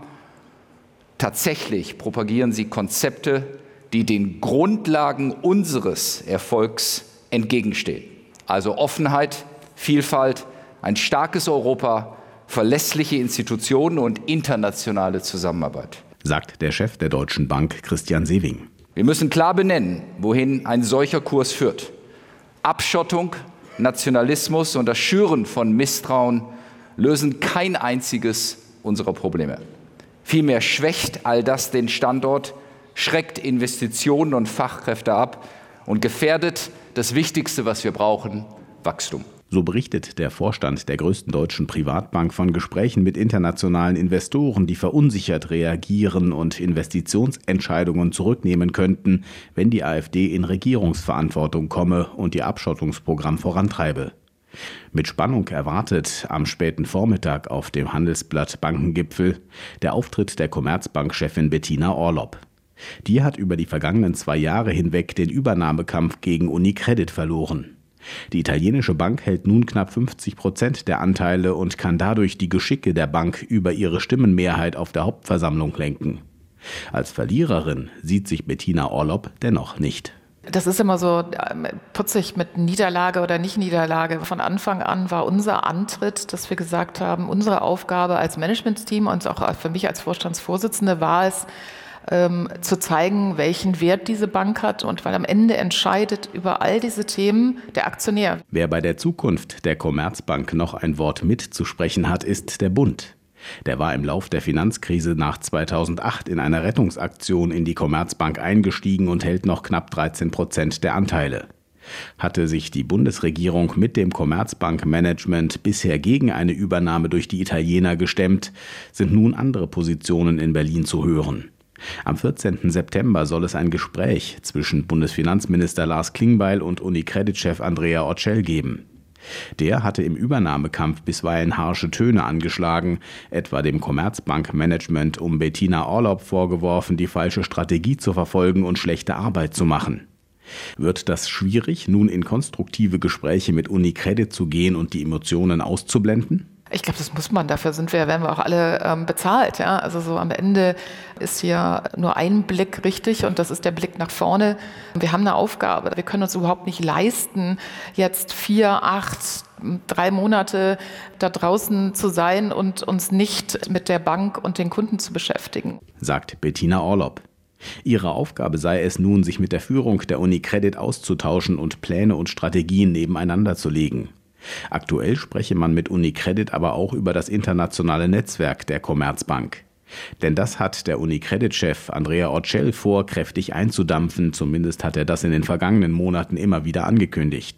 Tatsächlich propagieren sie Konzepte, die den Grundlagen unseres Erfolgs entgegenstehen. Also Offenheit, Vielfalt, ein starkes Europa, verlässliche Institutionen und internationale Zusammenarbeit, sagt der Chef der Deutschen Bank, Christian Sewing. Wir müssen klar benennen, wohin ein solcher Kurs führt. Abschottung, Nationalismus und das Schüren von Misstrauen lösen kein einziges unserer Probleme. Vielmehr schwächt all das den Standort, schreckt Investitionen und Fachkräfte ab und gefährdet das Wichtigste, was wir brauchen, Wachstum. So berichtet der Vorstand der größten deutschen Privatbank von Gesprächen mit internationalen Investoren, die verunsichert reagieren und Investitionsentscheidungen zurücknehmen könnten, wenn die AfD in Regierungsverantwortung komme und ihr Abschottungsprogramm vorantreibe. Mit Spannung erwartet am späten Vormittag auf dem Handelsblatt Bankengipfel der Auftritt der Commerzbank-Chefin Bettina Orlopp. Die hat über die vergangenen zwei Jahre hinweg den Übernahmekampf gegen UniCredit verloren. Die italienische Bank hält nun knapp fünfzig Prozent der Anteile und kann dadurch die Geschicke der Bank über ihre Stimmenmehrheit auf der Hauptversammlung lenken. Als Verliererin sieht sich Bettina Orlopp dennoch nicht. Das ist immer so putzig mit Niederlage oder Nicht-Niederlage. Von Anfang an war unser Antritt, dass wir gesagt haben, unsere Aufgabe als Managementsteam und auch für mich als Vorstandsvorsitzende war es, ähm, zu zeigen, welchen Wert diese Bank hat. Und weil am Ende entscheidet über all diese Themen der Aktionär. Wer bei der Zukunft der Commerzbank noch ein Wort mitzusprechen hat, ist der Bund. Der war im Lauf der Finanzkrise nach zweitausendacht in einer Rettungsaktion in die Commerzbank eingestiegen und hält noch knapp dreizehn Prozent der Anteile. Hatte sich die Bundesregierung mit dem Commerzbank-Management bisher gegen eine Übernahme durch die Italiener gestemmt, sind nun andere Positionen in Berlin zu hören. Am vierzehnten September soll es ein Gespräch zwischen Bundesfinanzminister Lars Klingbeil und UniCredit-Chef Andrea Orcel geben. Der hatte im Übernahmekampf bisweilen harsche Töne angeschlagen, etwa dem Commerzbank-Management um Bettina Orlopp vorgeworfen, die falsche Strategie zu verfolgen und schlechte Arbeit zu machen. Wird das schwierig, nun in konstruktive Gespräche mit UniCredit zu gehen und die Emotionen auszublenden? Ich glaube, das muss man. Dafür sind wir, werden wir auch alle ähm, bezahlt. Ja? Also so am Ende ist hier nur ein Blick richtig und das ist der Blick nach vorne. Wir haben eine Aufgabe. Wir können uns überhaupt nicht leisten, jetzt vier, acht, drei Monate da draußen zu sein und uns nicht mit der Bank und den Kunden zu beschäftigen, sagt Bettina Orlopp. Ihre Aufgabe sei es nun, sich mit der Führung der UniCredit auszutauschen und Pläne und Strategien nebeneinander zu legen. Aktuell spreche man mit UniCredit aber auch über das internationale Netzwerk der Commerzbank. Denn das hat der UniCredit-Chef Andrea Orcel vor, kräftig einzudampfen. Zumindest hat er das in den vergangenen Monaten immer wieder angekündigt.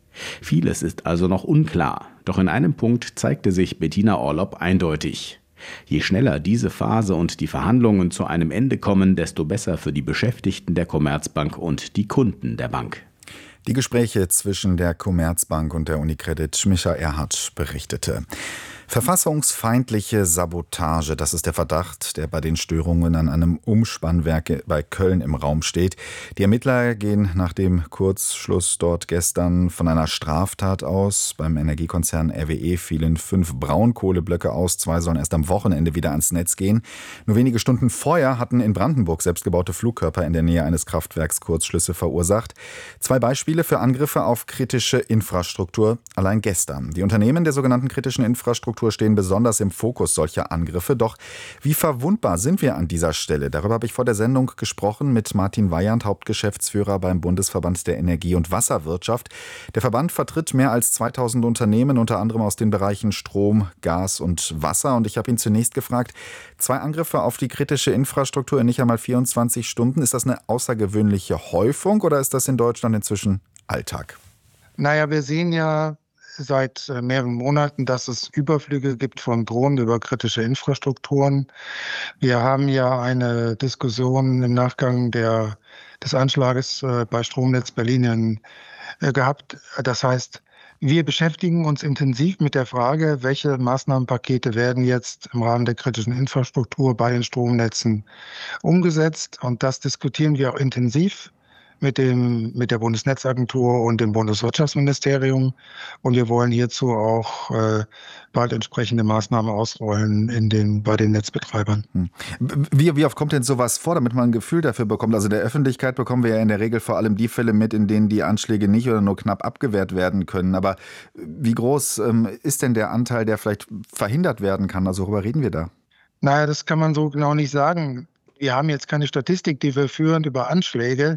Vieles ist also noch unklar, doch in einem Punkt zeigte sich Bettina Orlopp eindeutig. Je schneller diese Phase und die Verhandlungen zu einem Ende kommen, desto besser für die Beschäftigten der Commerzbank und die Kunden der Bank. Die Gespräche zwischen der Commerzbank und der Unicredit, Micha Erhardt berichtete. Verfassungsfeindliche Sabotage, das ist der Verdacht, der bei den Störungen an einem Umspannwerk bei Köln im Raum steht. Die Ermittler gehen nach dem Kurzschluss dort gestern von einer Straftat aus. Beim Energiekonzern R W E fielen fünf Braunkohleblöcke aus, zwei sollen erst am Wochenende wieder ans Netz gehen. Nur wenige Stunden vorher hatten in Brandenburg selbstgebaute Flugkörper in der Nähe eines Kraftwerks Kurzschlüsse verursacht. Zwei Beispiele für Angriffe auf kritische Infrastruktur allein gestern. Die Unternehmen der sogenannten kritischen Infrastruktur stehen besonders im Fokus solcher Angriffe. Doch wie verwundbar sind wir an dieser Stelle? Darüber habe ich vor der Sendung gesprochen mit Martin Weyand, Hauptgeschäftsführer beim Bundesverband der Energie- und Wasserwirtschaft. Der Verband vertritt mehr als zweitausend Unternehmen, unter anderem aus den Bereichen Strom, Gas und Wasser. Und ich habe ihn zunächst gefragt, zwei Angriffe auf die kritische Infrastruktur in nicht einmal vierundzwanzig Stunden. Ist das eine außergewöhnliche Häufung oder ist das in Deutschland inzwischen Alltag? Naja, wir sehen ja seit mehreren Monaten, dass es Überflüge gibt von Drohnen über kritische Infrastrukturen. Wir haben ja eine Diskussion im Nachgang der, des Anschlages bei Stromnetz Berlin gehabt. Das heißt, wir beschäftigen uns intensiv mit der Frage, welche Maßnahmenpakete werden jetzt im Rahmen der kritischen Infrastruktur bei den Stromnetzen umgesetzt. Und das diskutieren wir auch intensiv mit dem, mit der Bundesnetzagentur und dem Bundeswirtschaftsministerium. Und wir wollen hierzu auch äh, bald entsprechende Maßnahmen ausrollen in den, bei den Netzbetreibern. Wie, wie oft kommt denn sowas vor, damit man ein Gefühl dafür bekommt? Also in der Öffentlichkeit bekommen wir ja in der Regel vor allem die Fälle mit, in denen die Anschläge nicht oder nur knapp abgewehrt werden können. Aber wie groß ähm, ist denn der Anteil, der vielleicht verhindert werden kann? Also worüber reden wir da? Naja, das kann man so genau nicht sagen. Wir haben jetzt keine Statistik, die wir führen über Anschläge.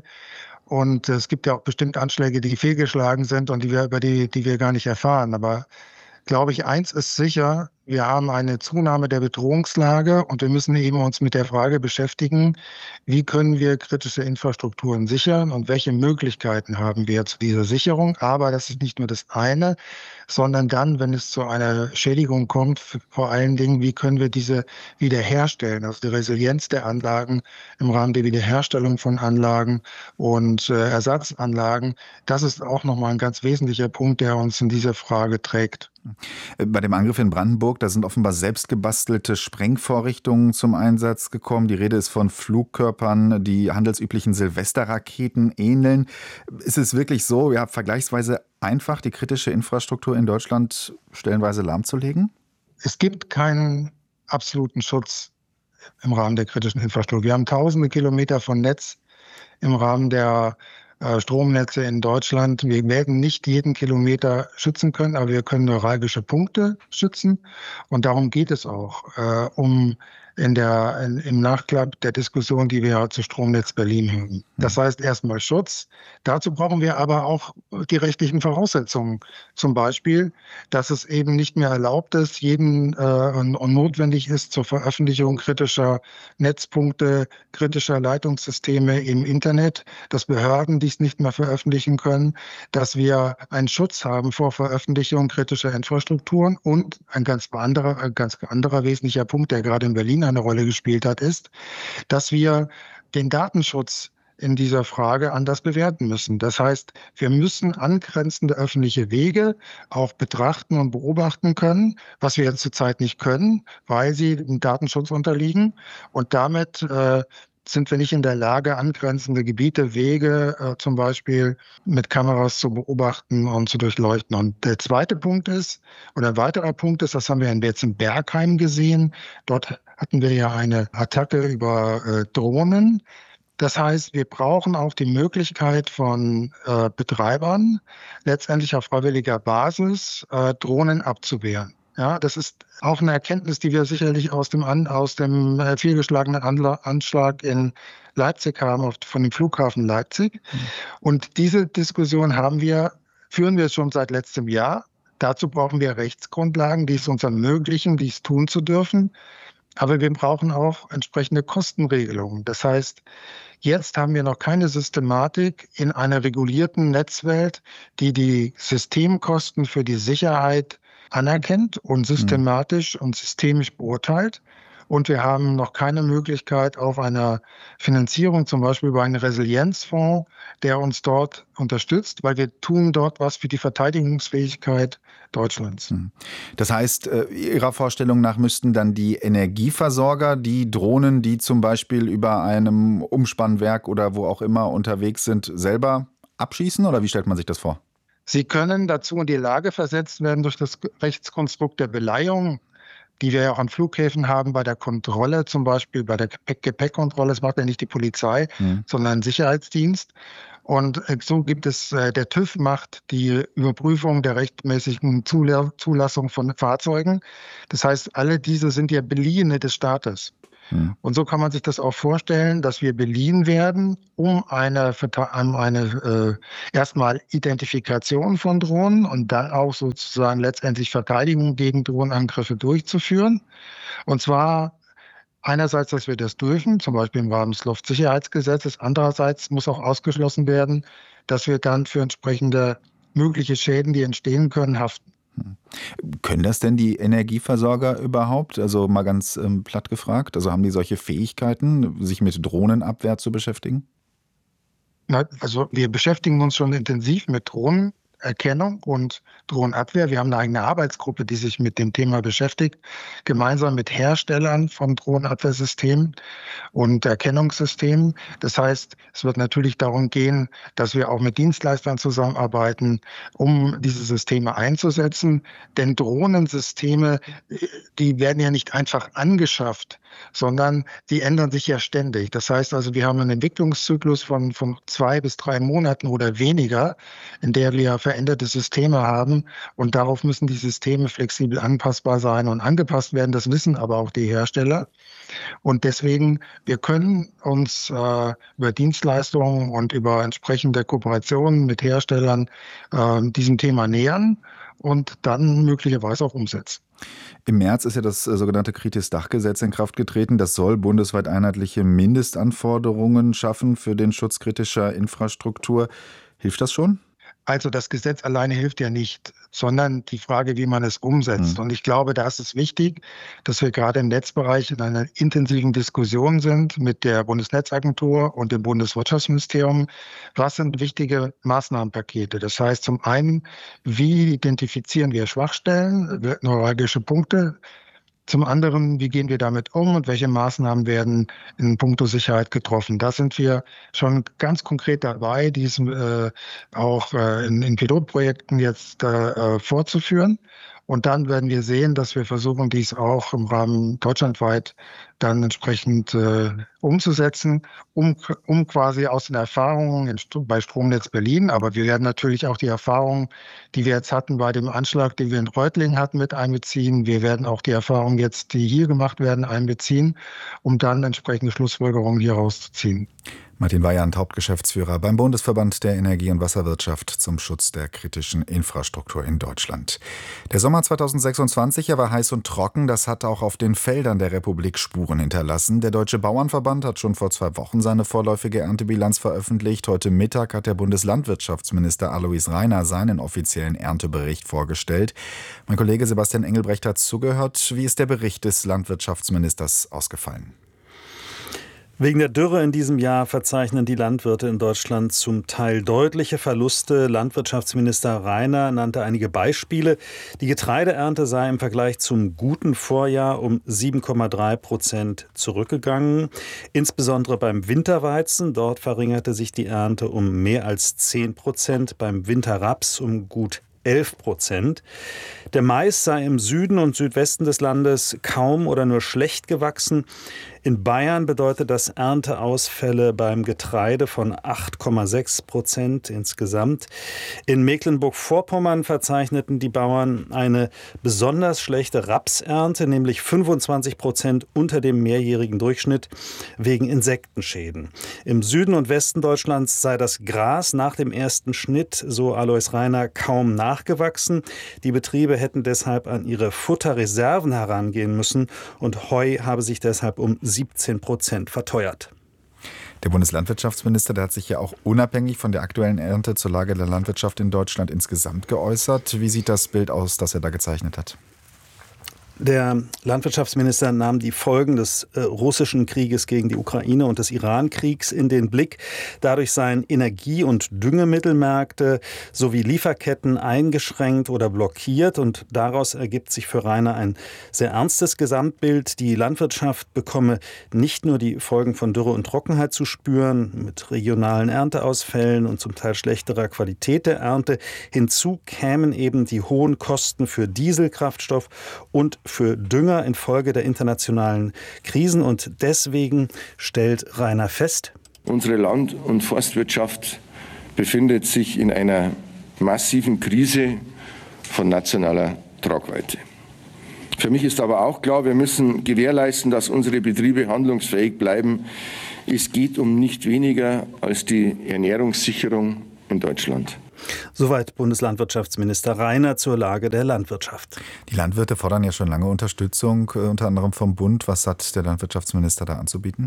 Und es gibt ja auch bestimmt Anschläge, die fehlgeschlagen sind und die wir, über die, die wir gar nicht erfahren. Aber glaube ich, eins ist sicher, wir haben eine Zunahme der Bedrohungslage und wir müssen eben uns mit der Frage beschäftigen, wie können wir kritische Infrastrukturen sichern und welche Möglichkeiten haben wir zu dieser Sicherung. Aber das ist nicht nur das eine, sondern dann, wenn es zu einer Schädigung kommt, vor allen Dingen, wie können wir diese wiederherstellen, also die Resilienz der Anlagen im Rahmen der Wiederherstellung von Anlagen und äh, Ersatzanlagen. Das ist auch nochmal ein ganz wesentlicher Punkt, der uns in diese Frage trägt. Bei dem Angriff in Brandenburg, da sind offenbar selbstgebastelte Sprengvorrichtungen zum Einsatz gekommen. Die Rede ist von Flugkörpern, die handelsüblichen Silvesterraketen ähneln. Ist es wirklich so, ja, vergleichsweise einfach, die kritische Infrastruktur in Deutschland stellenweise lahmzulegen? Es gibt keinen absoluten Schutz im Rahmen der kritischen Infrastruktur. Wir haben tausende Kilometer von Netz im Rahmen der Stromnetze in Deutschland. Wir werden nicht jeden Kilometer schützen können, aber wir können neuralgische Punkte schützen. Und darum geht es auch, äh, um in der, in, im Nachklapp der Diskussion, die wir zu Stromnetz Berlin haben. Das heißt erstmal Schutz. Dazu brauchen wir aber auch die rechtlichen Voraussetzungen. Zum Beispiel, dass es eben nicht mehr erlaubt ist, jeden äh, und, und notwendig ist zur Veröffentlichung kritischer Netzpunkte, kritischer Leitungssysteme im Internet, dass Behörden dies nicht mehr veröffentlichen können, dass wir einen Schutz haben vor Veröffentlichung kritischer Infrastrukturen und ein ganz anderer, ein ganz anderer wesentlicher Punkt, der gerade in Berlin eine Rolle gespielt hat, ist, dass wir den Datenschutz in dieser Frage anders bewerten müssen. Das heißt, wir müssen angrenzende öffentliche Wege auch betrachten und beobachten können, was wir jetzt zurzeit nicht können, weil sie dem Datenschutz unterliegen. Und damit äh, sind wir nicht in der Lage, angrenzende Gebiete, Wege äh, zum Beispiel mit Kameras zu beobachten und zu durchleuchten. Und der zweite Punkt ist, oder ein weiterer Punkt ist, das haben wir jetzt in Bergheim gesehen. Dort hatten wir ja eine Attacke über äh, Drohnen. Das heißt, wir brauchen auch die Möglichkeit von äh, Betreibern, letztendlich auf freiwilliger Basis äh, Drohnen abzuwehren. Ja, das ist auch eine Erkenntnis, die wir sicherlich aus dem, An, aus dem äh, fehlgeschlagenen Anla- Anschlag in Leipzig haben, auf, von dem Flughafen Leipzig. Mhm. Und diese Diskussion haben wir, führen wir schon seit letztem Jahr. Dazu brauchen wir Rechtsgrundlagen, die es uns ermöglichen, dies tun zu dürfen. Aber wir brauchen auch entsprechende Kostenregelungen. Das heißt, jetzt haben wir noch keine Systematik in einer regulierten Netzwelt, die die Systemkosten für die Sicherheit anerkennt und systematisch und systemisch beurteilt. Und wir haben noch keine Möglichkeit auf einer Finanzierung, zum Beispiel über einen Resilienzfonds, der uns dort unterstützt, weil wir tun dort was für die Verteidigungsfähigkeit Deutschlands. Das heißt, Ihrer Vorstellung nach müssten dann die Energieversorger die Drohnen, die zum Beispiel über einem Umspannwerk oder wo auch immer unterwegs sind, selber abschießen? Oder wie stellt man sich das vor? Sie können dazu in die Lage versetzt werden durch das Rechtskonstrukt der Beleihung, die wir ja auch an Flughäfen haben, bei der Kontrolle, zum Beispiel bei der Gepäckkontrolle. Das macht ja nicht die Polizei, mhm. sondern ein Sicherheitsdienst. Und so gibt es, der TÜV macht die Überprüfung der rechtmäßigen Zulassung von Fahrzeugen. Das heißt, alle diese sind ja Beliehene des Staates. Mhm. Und so kann man sich das auch vorstellen, dass wir beliehen werden, um eine, um eine äh, erstmal Identifikation von Drohnen und dann auch sozusagen letztendlich Verteidigung gegen Drohnenangriffe durchzuführen. Und zwar einerseits, dass wir das dürfen, zum Beispiel im Rahmen des Luftsicherheitsgesetzes. Andererseits muss auch ausgeschlossen werden, dass wir dann für entsprechende mögliche Schäden, die entstehen können, haften. Können das denn die Energieversorger überhaupt? Also mal ganz ähm, platt gefragt. Also haben die solche Fähigkeiten, sich mit Drohnenabwehr zu beschäftigen? Na, also wir beschäftigen uns schon intensiv mit Drohnenerkennung und Drohnenabwehr. Wir haben eine eigene Arbeitsgruppe, die sich mit dem Thema beschäftigt, gemeinsam mit Herstellern von Drohnenabwehrsystemen und Erkennungssystemen. Das heißt, es wird natürlich darum gehen, dass wir auch mit Dienstleistern zusammenarbeiten, um diese Systeme einzusetzen. Denn Drohnensysteme, die werden ja nicht einfach angeschafft, sondern die ändern sich ja ständig. Das heißt also, wir haben einen Entwicklungszyklus von, von zwei bis drei Monaten oder weniger, in der wir veränderte Systeme haben. Und darauf müssen die Systeme flexibel anpassbar sein und angepasst werden. Das wissen aber auch die Hersteller. Und deswegen, wir können uns äh, über Dienstleistungen und über entsprechende Kooperationen mit Herstellern äh, diesem Thema nähern und dann möglicherweise auch umsetzen. Im März ist ja das sogenannte Kritis-Dach-Gesetz in Kraft getreten. Das soll bundesweit einheitliche Mindestanforderungen schaffen für den Schutz kritischer Infrastruktur. Hilft das schon? Also das Gesetz alleine hilft ja nicht, sondern die Frage, wie man es umsetzt. Mhm. Und ich glaube, da ist es wichtig, dass wir gerade im Netzbereich in einer intensiven Diskussion sind mit der Bundesnetzagentur und dem Bundeswirtschaftsministerium. Was sind wichtige Maßnahmenpakete? Das heißt zum einen, wie identifizieren wir Schwachstellen, neuralgische Punkte? Zum anderen, wie gehen wir damit um und welche Maßnahmen werden in puncto Sicherheit getroffen? Da sind wir schon ganz konkret dabei, diesen äh, auch äh, in, in Pilotprojekten jetzt äh, fortzuführen. Und dann werden wir sehen, dass wir versuchen, dies auch im Rahmen deutschlandweit dann entsprechend äh, umzusetzen, um, um quasi aus den Erfahrungen in, bei Stromnetz Berlin, aber wir werden natürlich auch die Erfahrungen, die wir jetzt hatten bei dem Anschlag, den wir in Reutlingen hatten, mit einbeziehen. Wir werden auch die Erfahrungen jetzt, die hier gemacht werden, einbeziehen, um dann entsprechende Schlussfolgerungen hier rauszuziehen. Martin Weyand, Hauptgeschäftsführer beim Bundesverband der Energie- und Wasserwirtschaft zum Schutz der kritischen Infrastruktur in Deutschland. Der Sommer zweitausendsechsundzwanzig war heiß und trocken. Das hat auch auf den Feldern der Republik Spuren hinterlassen. Der Deutsche Bauernverband hat schon vor zwei Wochen seine vorläufige Erntebilanz veröffentlicht. Heute Mittag hat der Bundeslandwirtschaftsminister Alois Rainer seinen offiziellen Erntebericht vorgestellt. Mein Kollege Sebastian Engelbrecht hat zugehört. Wie ist der Bericht des Landwirtschaftsministers ausgefallen? Wegen der Dürre in diesem Jahr verzeichnen die Landwirte in Deutschland zum Teil deutliche Verluste. Landwirtschaftsminister Rainer nannte einige Beispiele. Die Getreideernte sei im Vergleich zum guten Vorjahr um sieben Komma drei Prozent zurückgegangen. Insbesondere beim Winterweizen. Dort verringerte sich die Ernte um mehr als zehn Prozent, beim Winterraps um gut elf Prozent. Der Mais sei im Süden und Südwesten des Landes kaum oder nur schlecht gewachsen. In Bayern bedeutet das Ernteausfälle beim Getreide von acht Komma sechs Prozent insgesamt. In Mecklenburg-Vorpommern verzeichneten die Bauern eine besonders schlechte Rapsernte, nämlich fünfundzwanzig Prozent unter dem mehrjährigen Durchschnitt wegen Insektenschäden. Im Süden und Westen Deutschlands sei das Gras nach dem ersten Schnitt, so Alois Rainer, kaum nachgewachsen. Die Betriebe hätten deshalb an ihre Futterreserven herangehen müssen und Heu habe sich deshalb um siebzehn Prozent verteuert. Der Bundeslandwirtschaftsminister, der hat sich ja auch unabhängig von der aktuellen Ernte zur Lage der Landwirtschaft in Deutschland insgesamt geäußert. Wie sieht das Bild aus, das er da gezeichnet hat? Der Landwirtschaftsminister nahm die Folgen des äh, russischen Krieges gegen die Ukraine und des Iran-Kriegs in den Blick. Dadurch seien Energie- und Düngemittelmärkte sowie Lieferketten eingeschränkt oder blockiert. Und daraus ergibt sich für Rainer ein sehr ernstes Gesamtbild. Die Landwirtschaft bekomme nicht nur die Folgen von Dürre und Trockenheit zu spüren, mit regionalen Ernteausfällen und zum Teil schlechterer Qualität der Ernte. Hinzu kämen eben die hohen Kosten für Dieselkraftstoff und für Dünger infolge der internationalen Krisen. Und deswegen stellt Rainer fest: Unsere Land- und Forstwirtschaft befindet sich in einer massiven Krise von nationaler Tragweite. Für mich ist aber auch klar, wir müssen gewährleisten, dass unsere Betriebe handlungsfähig bleiben. Es geht um nicht weniger als die Ernährungssicherung in Deutschland. Soweit Bundeslandwirtschaftsminister Rainer zur Lage der Landwirtschaft. Die Landwirte fordern ja schon lange Unterstützung, unter anderem vom Bund. Was hat der Landwirtschaftsminister da anzubieten?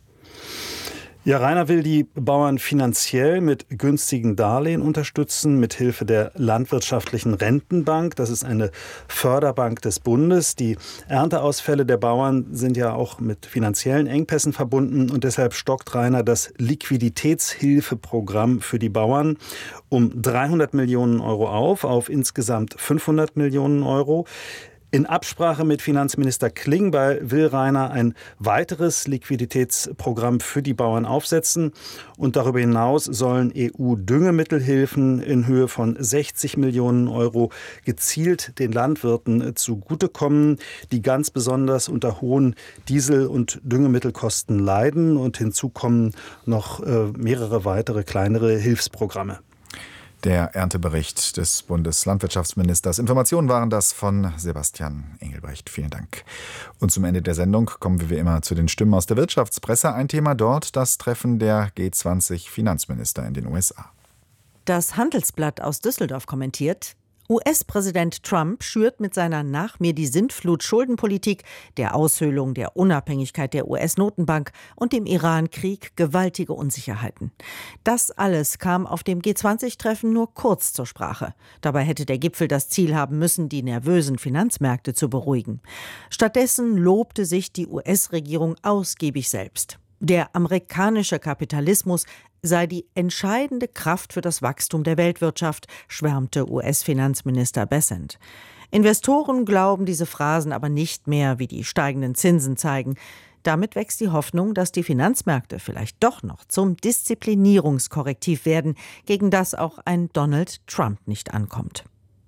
Ja, Rainer will die Bauern finanziell mit günstigen Darlehen unterstützen, mit Hilfe der Landwirtschaftlichen Rentenbank. Das ist eine Förderbank des Bundes. Die Ernteausfälle der Bauern sind ja auch mit finanziellen Engpässen verbunden und deshalb stockt Rainer das Liquiditätshilfeprogramm für die Bauern um dreihundert Millionen Euro auf, auf insgesamt fünfhundert Millionen Euro. In Absprache mit Finanzminister Klingbeil will Rainer ein weiteres Liquiditätsprogramm für die Bauern aufsetzen. Und darüber hinaus sollen E U-Düngemittelhilfen in Höhe von sechzig Millionen Euro gezielt den Landwirten zugutekommen, die ganz besonders unter hohen Diesel- und Düngemittelkosten leiden. Und hinzu kommen noch äh, mehrere weitere kleinere Hilfsprogramme. Der Erntebericht des Bundeslandwirtschaftsministers. Informationen waren das von Sebastian Engelbrecht. Vielen Dank. Und zum Ende der Sendung kommen wir wie immer zu den Stimmen aus der Wirtschaftspresse. Ein Thema dort, das Treffen der G zwanzig Finanzminister in den U S A. Das Handelsblatt aus Düsseldorf kommentiert: U S-Präsident Trump schürt mit seiner Nach mir die Sintflut-Schuldenpolitik, der Aushöhlung der Unabhängigkeit der U S-Notenbank und dem Iran-Krieg gewaltige Unsicherheiten. Das alles kam auf dem G zwanzig-Treffen nur kurz zur Sprache. Dabei hätte der Gipfel das Ziel haben müssen, die nervösen Finanzmärkte zu beruhigen. Stattdessen lobte sich die U S-Regierung ausgiebig selbst. Der amerikanische Kapitalismus sei die entscheidende Kraft für das Wachstum der Weltwirtschaft, schwärmte U S-Finanzminister Bessent. Investoren glauben diese Phrasen aber nicht mehr, wie die steigenden Zinsen zeigen. Damit wächst die Hoffnung, dass die Finanzmärkte vielleicht doch noch zum Disziplinierungskorrektiv werden, gegen das auch ein Donald Trump nicht ankommt.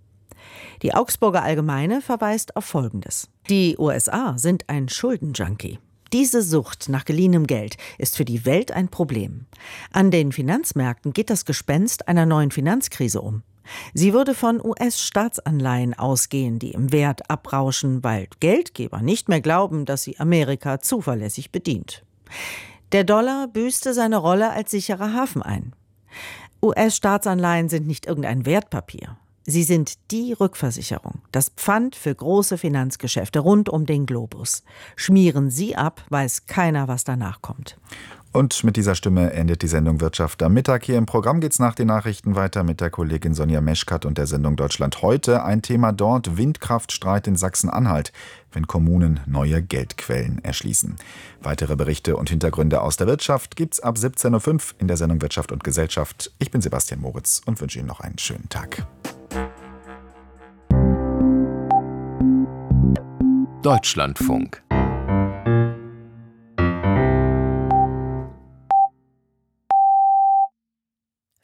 Die Augsburger Allgemeine verweist auf Folgendes: Die U S A sind ein Schuldenjunkie. Diese Sucht nach geliehenem Geld ist für die Welt ein Problem. An den Finanzmärkten geht das Gespenst einer neuen Finanzkrise um. Sie würde von U S-Staatsanleihen ausgehen, die im Wert abrauschen, weil Geldgeber nicht mehr glauben, dass sie Amerika zuverlässig bedient. Der Dollar büßte seine Rolle als sicherer Hafen ein. U S-Staatsanleihen sind nicht irgendein Wertpapier. Sie sind die Rückversicherung, das Pfand für große Finanzgeschäfte rund um den Globus. Schmieren Sie ab, weiß keiner, was danach kommt. Und mit dieser Stimme endet die Sendung Wirtschaft am Mittag. Hier im Programm geht es nach den Nachrichten weiter mit der Kollegin Sonja Meschkat und der Sendung Deutschland heute. Ein Thema dort: Windkraftstreit in Sachsen-Anhalt, wenn Kommunen neue Geldquellen erschließen. Weitere Berichte und Hintergründe aus der Wirtschaft gibt's ab siebzehn Uhr fünf in der Sendung Wirtschaft und Gesellschaft. Ich bin Sebastian Moritz und wünsche Ihnen noch einen schönen Tag. Deutschlandfunk.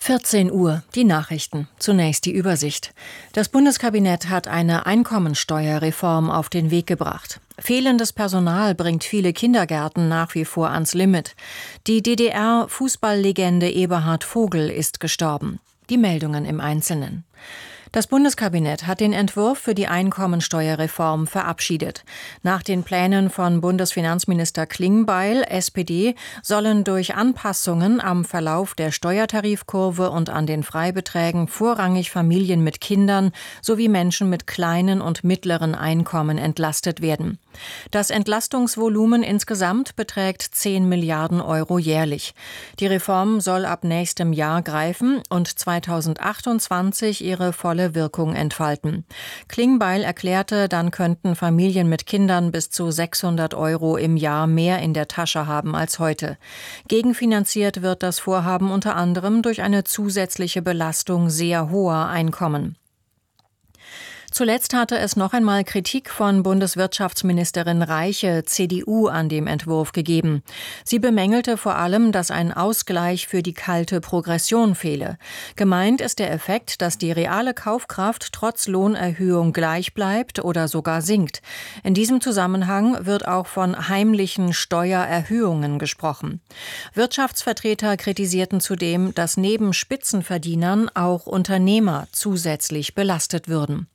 vierzehn Uhr, die Nachrichten. Zunächst die Übersicht. Das Bundeskabinett hat eine Einkommensteuerreform auf den Weg gebracht. Fehlendes Personal bringt viele Kindergärten nach wie vor ans Limit. Die D D R-Fußballlegende Eberhard Vogel ist gestorben. Die Meldungen im Einzelnen. Das Bundeskabinett hat den Entwurf für die Einkommensteuerreform verabschiedet. Nach den Plänen von Bundesfinanzminister Klingbeil, S P D, sollen durch Anpassungen am Verlauf der Steuertarifkurve und an den Freibeträgen vorrangig Familien mit Kindern sowie Menschen mit kleinen und mittleren Einkommen entlastet werden. Das Entlastungsvolumen insgesamt beträgt zehn Milliarden Euro jährlich. Die Reform soll ab nächstem Jahr greifen und zweitausendachtundzwanzig ihre volle Wirkung entfalten. Klingbeil erklärte, dann könnten Familien mit Kindern bis zu sechshundert Euro im Jahr mehr in der Tasche haben als heute. Gegenfinanziert wird das Vorhaben unter anderem durch eine zusätzliche Belastung sehr hoher Einkommen. Zuletzt hatte es noch einmal Kritik von Bundeswirtschaftsministerin Reiche, C D U, an dem Entwurf gegeben. Sie bemängelte vor allem, dass ein Ausgleich für die kalte Progression fehle. Gemeint ist der Effekt, dass die reale Kaufkraft trotz Lohnerhöhung gleich bleibt oder sogar sinkt. In diesem Zusammenhang wird auch von heimlichen Steuererhöhungen gesprochen. Wirtschaftsvertreter kritisierten zudem, dass neben Spitzenverdienern auch Unternehmer zusätzlich belastet würden.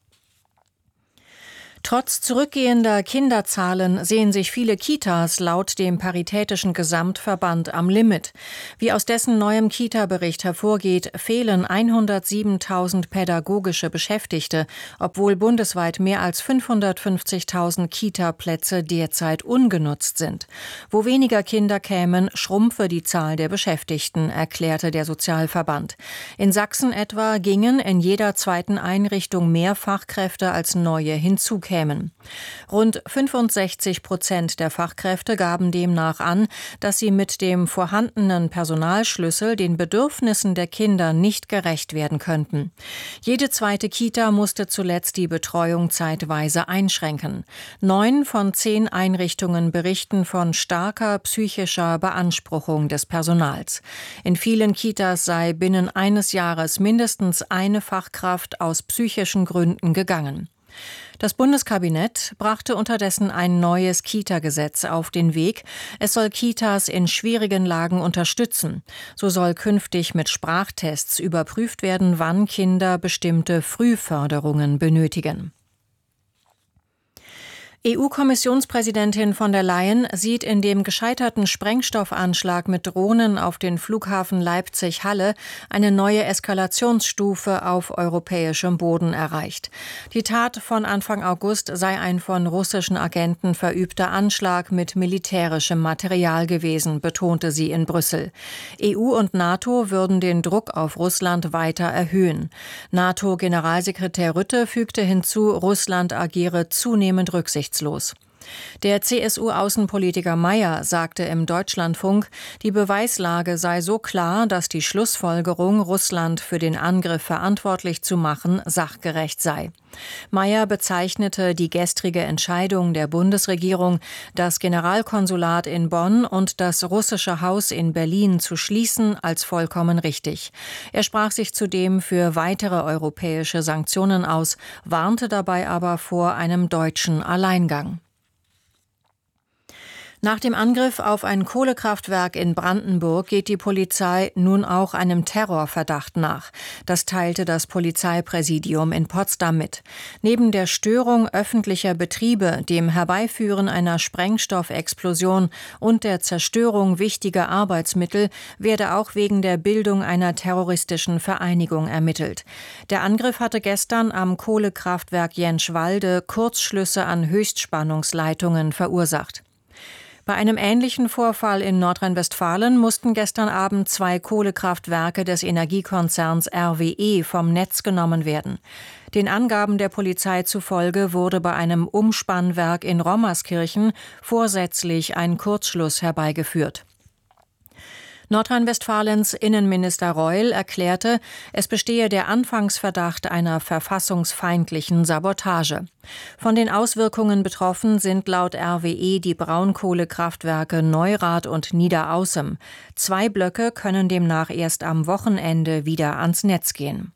Trotz zurückgehender Kinderzahlen sehen sich viele Kitas laut dem Paritätischen Gesamtverband am Limit. Wie aus dessen neuem Kita-Bericht hervorgeht, fehlen hundertsiebentausend pädagogische Beschäftigte, obwohl bundesweit mehr als fünfhundertfünfzigtausend Kita-Plätze derzeit ungenutzt sind. Wo weniger Kinder kämen, schrumpfe die Zahl der Beschäftigten, erklärte der Sozialverband. In Sachsen etwa gingen in jeder zweiten Einrichtung mehr Fachkräfte als neue hinzukämen. Rund fünfundsechzig Prozent der Fachkräfte gaben demnach an, dass sie mit dem vorhandenen Personalschlüssel den Bedürfnissen der Kinder nicht gerecht werden könnten. Jede zweite Kita musste zuletzt die Betreuung zeitweise einschränken. Neun von zehn Einrichtungen berichten von starker psychischer Beanspruchung des Personals. In vielen Kitas sei binnen eines Jahres mindestens eine Fachkraft aus psychischen Gründen gegangen. Das Bundeskabinett brachte unterdessen ein neues Kita-Gesetz auf den Weg. Es soll Kitas in schwierigen Lagen unterstützen. So soll künftig mit Sprachtests überprüft werden, wann Kinder bestimmte Frühförderungen benötigen. E U-Kommissionspräsidentin von der Leyen sieht in dem gescheiterten Sprengstoffanschlag mit Drohnen auf den Flughafen Leipzig-Halle eine neue Eskalationsstufe auf europäischem Boden erreicht. Die Tat von Anfang August sei ein von russischen Agenten verübter Anschlag mit militärischem Material gewesen, betonte sie in Brüssel. E U und NATO würden den Druck auf Russland weiter erhöhen. NATO-Generalsekretär Rutte fügte hinzu, Russland agiere zunehmend rücksichtslos. Der C S U-Außenpolitiker Mayer sagte im Deutschlandfunk, die Beweislage sei so klar, dass die Schlussfolgerung, Russland für den Angriff verantwortlich zu machen, sachgerecht sei. Mayer bezeichnete die gestrige Entscheidung der Bundesregierung, das Generalkonsulat in Bonn und das russische Haus in Berlin zu schließen, als vollkommen richtig. Er sprach sich zudem für weitere europäische Sanktionen aus, warnte dabei aber vor einem deutschen Alleingang. Nach dem Angriff auf ein Kohlekraftwerk in Brandenburg geht die Polizei nun auch einem Terrorverdacht nach. Das teilte das Polizeipräsidium in Potsdam mit. Neben der Störung öffentlicher Betriebe, dem Herbeiführen einer Sprengstoffexplosion und der Zerstörung wichtiger Arbeitsmittel werde auch wegen der Bildung einer terroristischen Vereinigung ermittelt. Der Angriff hatte gestern am Kohlekraftwerk Jenschwalde Kurzschlüsse an Höchstspannungsleitungen verursacht. Bei einem ähnlichen Vorfall in Nordrhein-Westfalen mussten gestern Abend zwei Kohlekraftwerke des Energiekonzerns R W E vom Netz genommen werden. Den Angaben der Polizei zufolge wurde bei einem Umspannwerk in Rommerskirchen vorsätzlich ein Kurzschluss herbeigeführt. Nordrhein-Westfalens Innenminister Reul erklärte, es bestehe der Anfangsverdacht einer verfassungsfeindlichen Sabotage. Von den Auswirkungen betroffen sind laut R W E die Braunkohlekraftwerke Neurath und Niederaußem. Zwei Blöcke können demnach erst am Wochenende wieder ans Netz gehen.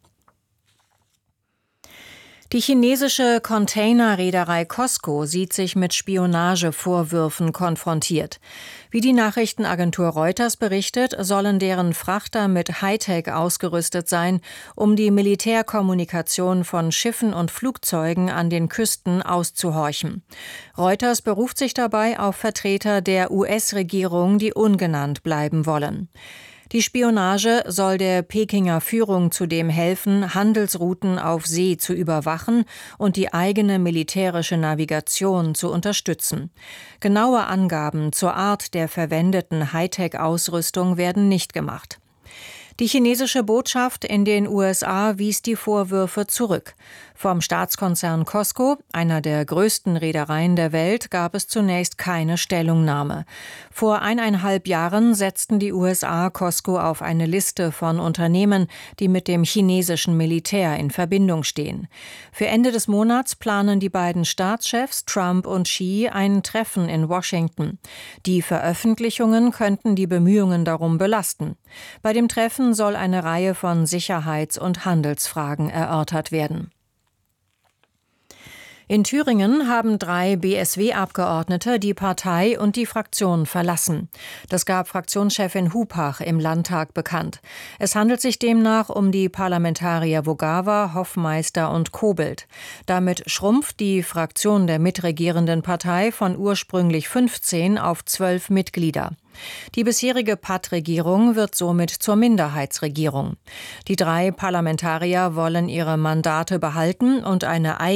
Die chinesische Containerreederei COSCO sieht sich mit Spionagevorwürfen konfrontiert. Wie die Nachrichtenagentur Reuters berichtet, sollen deren Frachter mit Hightech ausgerüstet sein, um die Militärkommunikation von Schiffen und Flugzeugen an den Küsten auszuhorchen. Reuters beruft sich dabei auf Vertreter der U S-Regierung, die ungenannt bleiben wollen. Die Spionage soll der Pekinger Führung zudem helfen, Handelsrouten auf See zu überwachen und die eigene militärische Navigation zu unterstützen. Genaue Angaben zur Art der verwendeten Hightech-Ausrüstung werden nicht gemacht. Die chinesische Botschaft in den U S A wies die Vorwürfe zurück. Vom Staatskonzern COSCO, einer der größten Reedereien der Welt, gab es zunächst keine Stellungnahme. Vor eineinhalb Jahren setzten die U S A COSCO auf eine Liste von Unternehmen, die mit dem chinesischen Militär in Verbindung stehen. Für Ende des Monats planen die beiden Staatschefs Trump und Xi ein Treffen in Washington. Die Veröffentlichungen könnten die Bemühungen darum belasten. Bei dem Treffen soll eine Reihe von Sicherheits- und Handelsfragen erörtert werden. In Thüringen haben drei B S W-Abgeordnete die Partei und die Fraktion verlassen. Das gab Fraktionschefin Hupach im Landtag bekannt. Es handelt sich demnach um die Parlamentarier Vogava, Hoffmeister und Kobelt. Damit schrumpft die Fraktion der mitregierenden Partei von ursprünglich fünfzehn auf zwölf Mitglieder. Die bisherige Patt-Regierung wird somit zur Minderheitsregierung. Die drei Parlamentarier wollen ihre Mandate behalten und eine eigene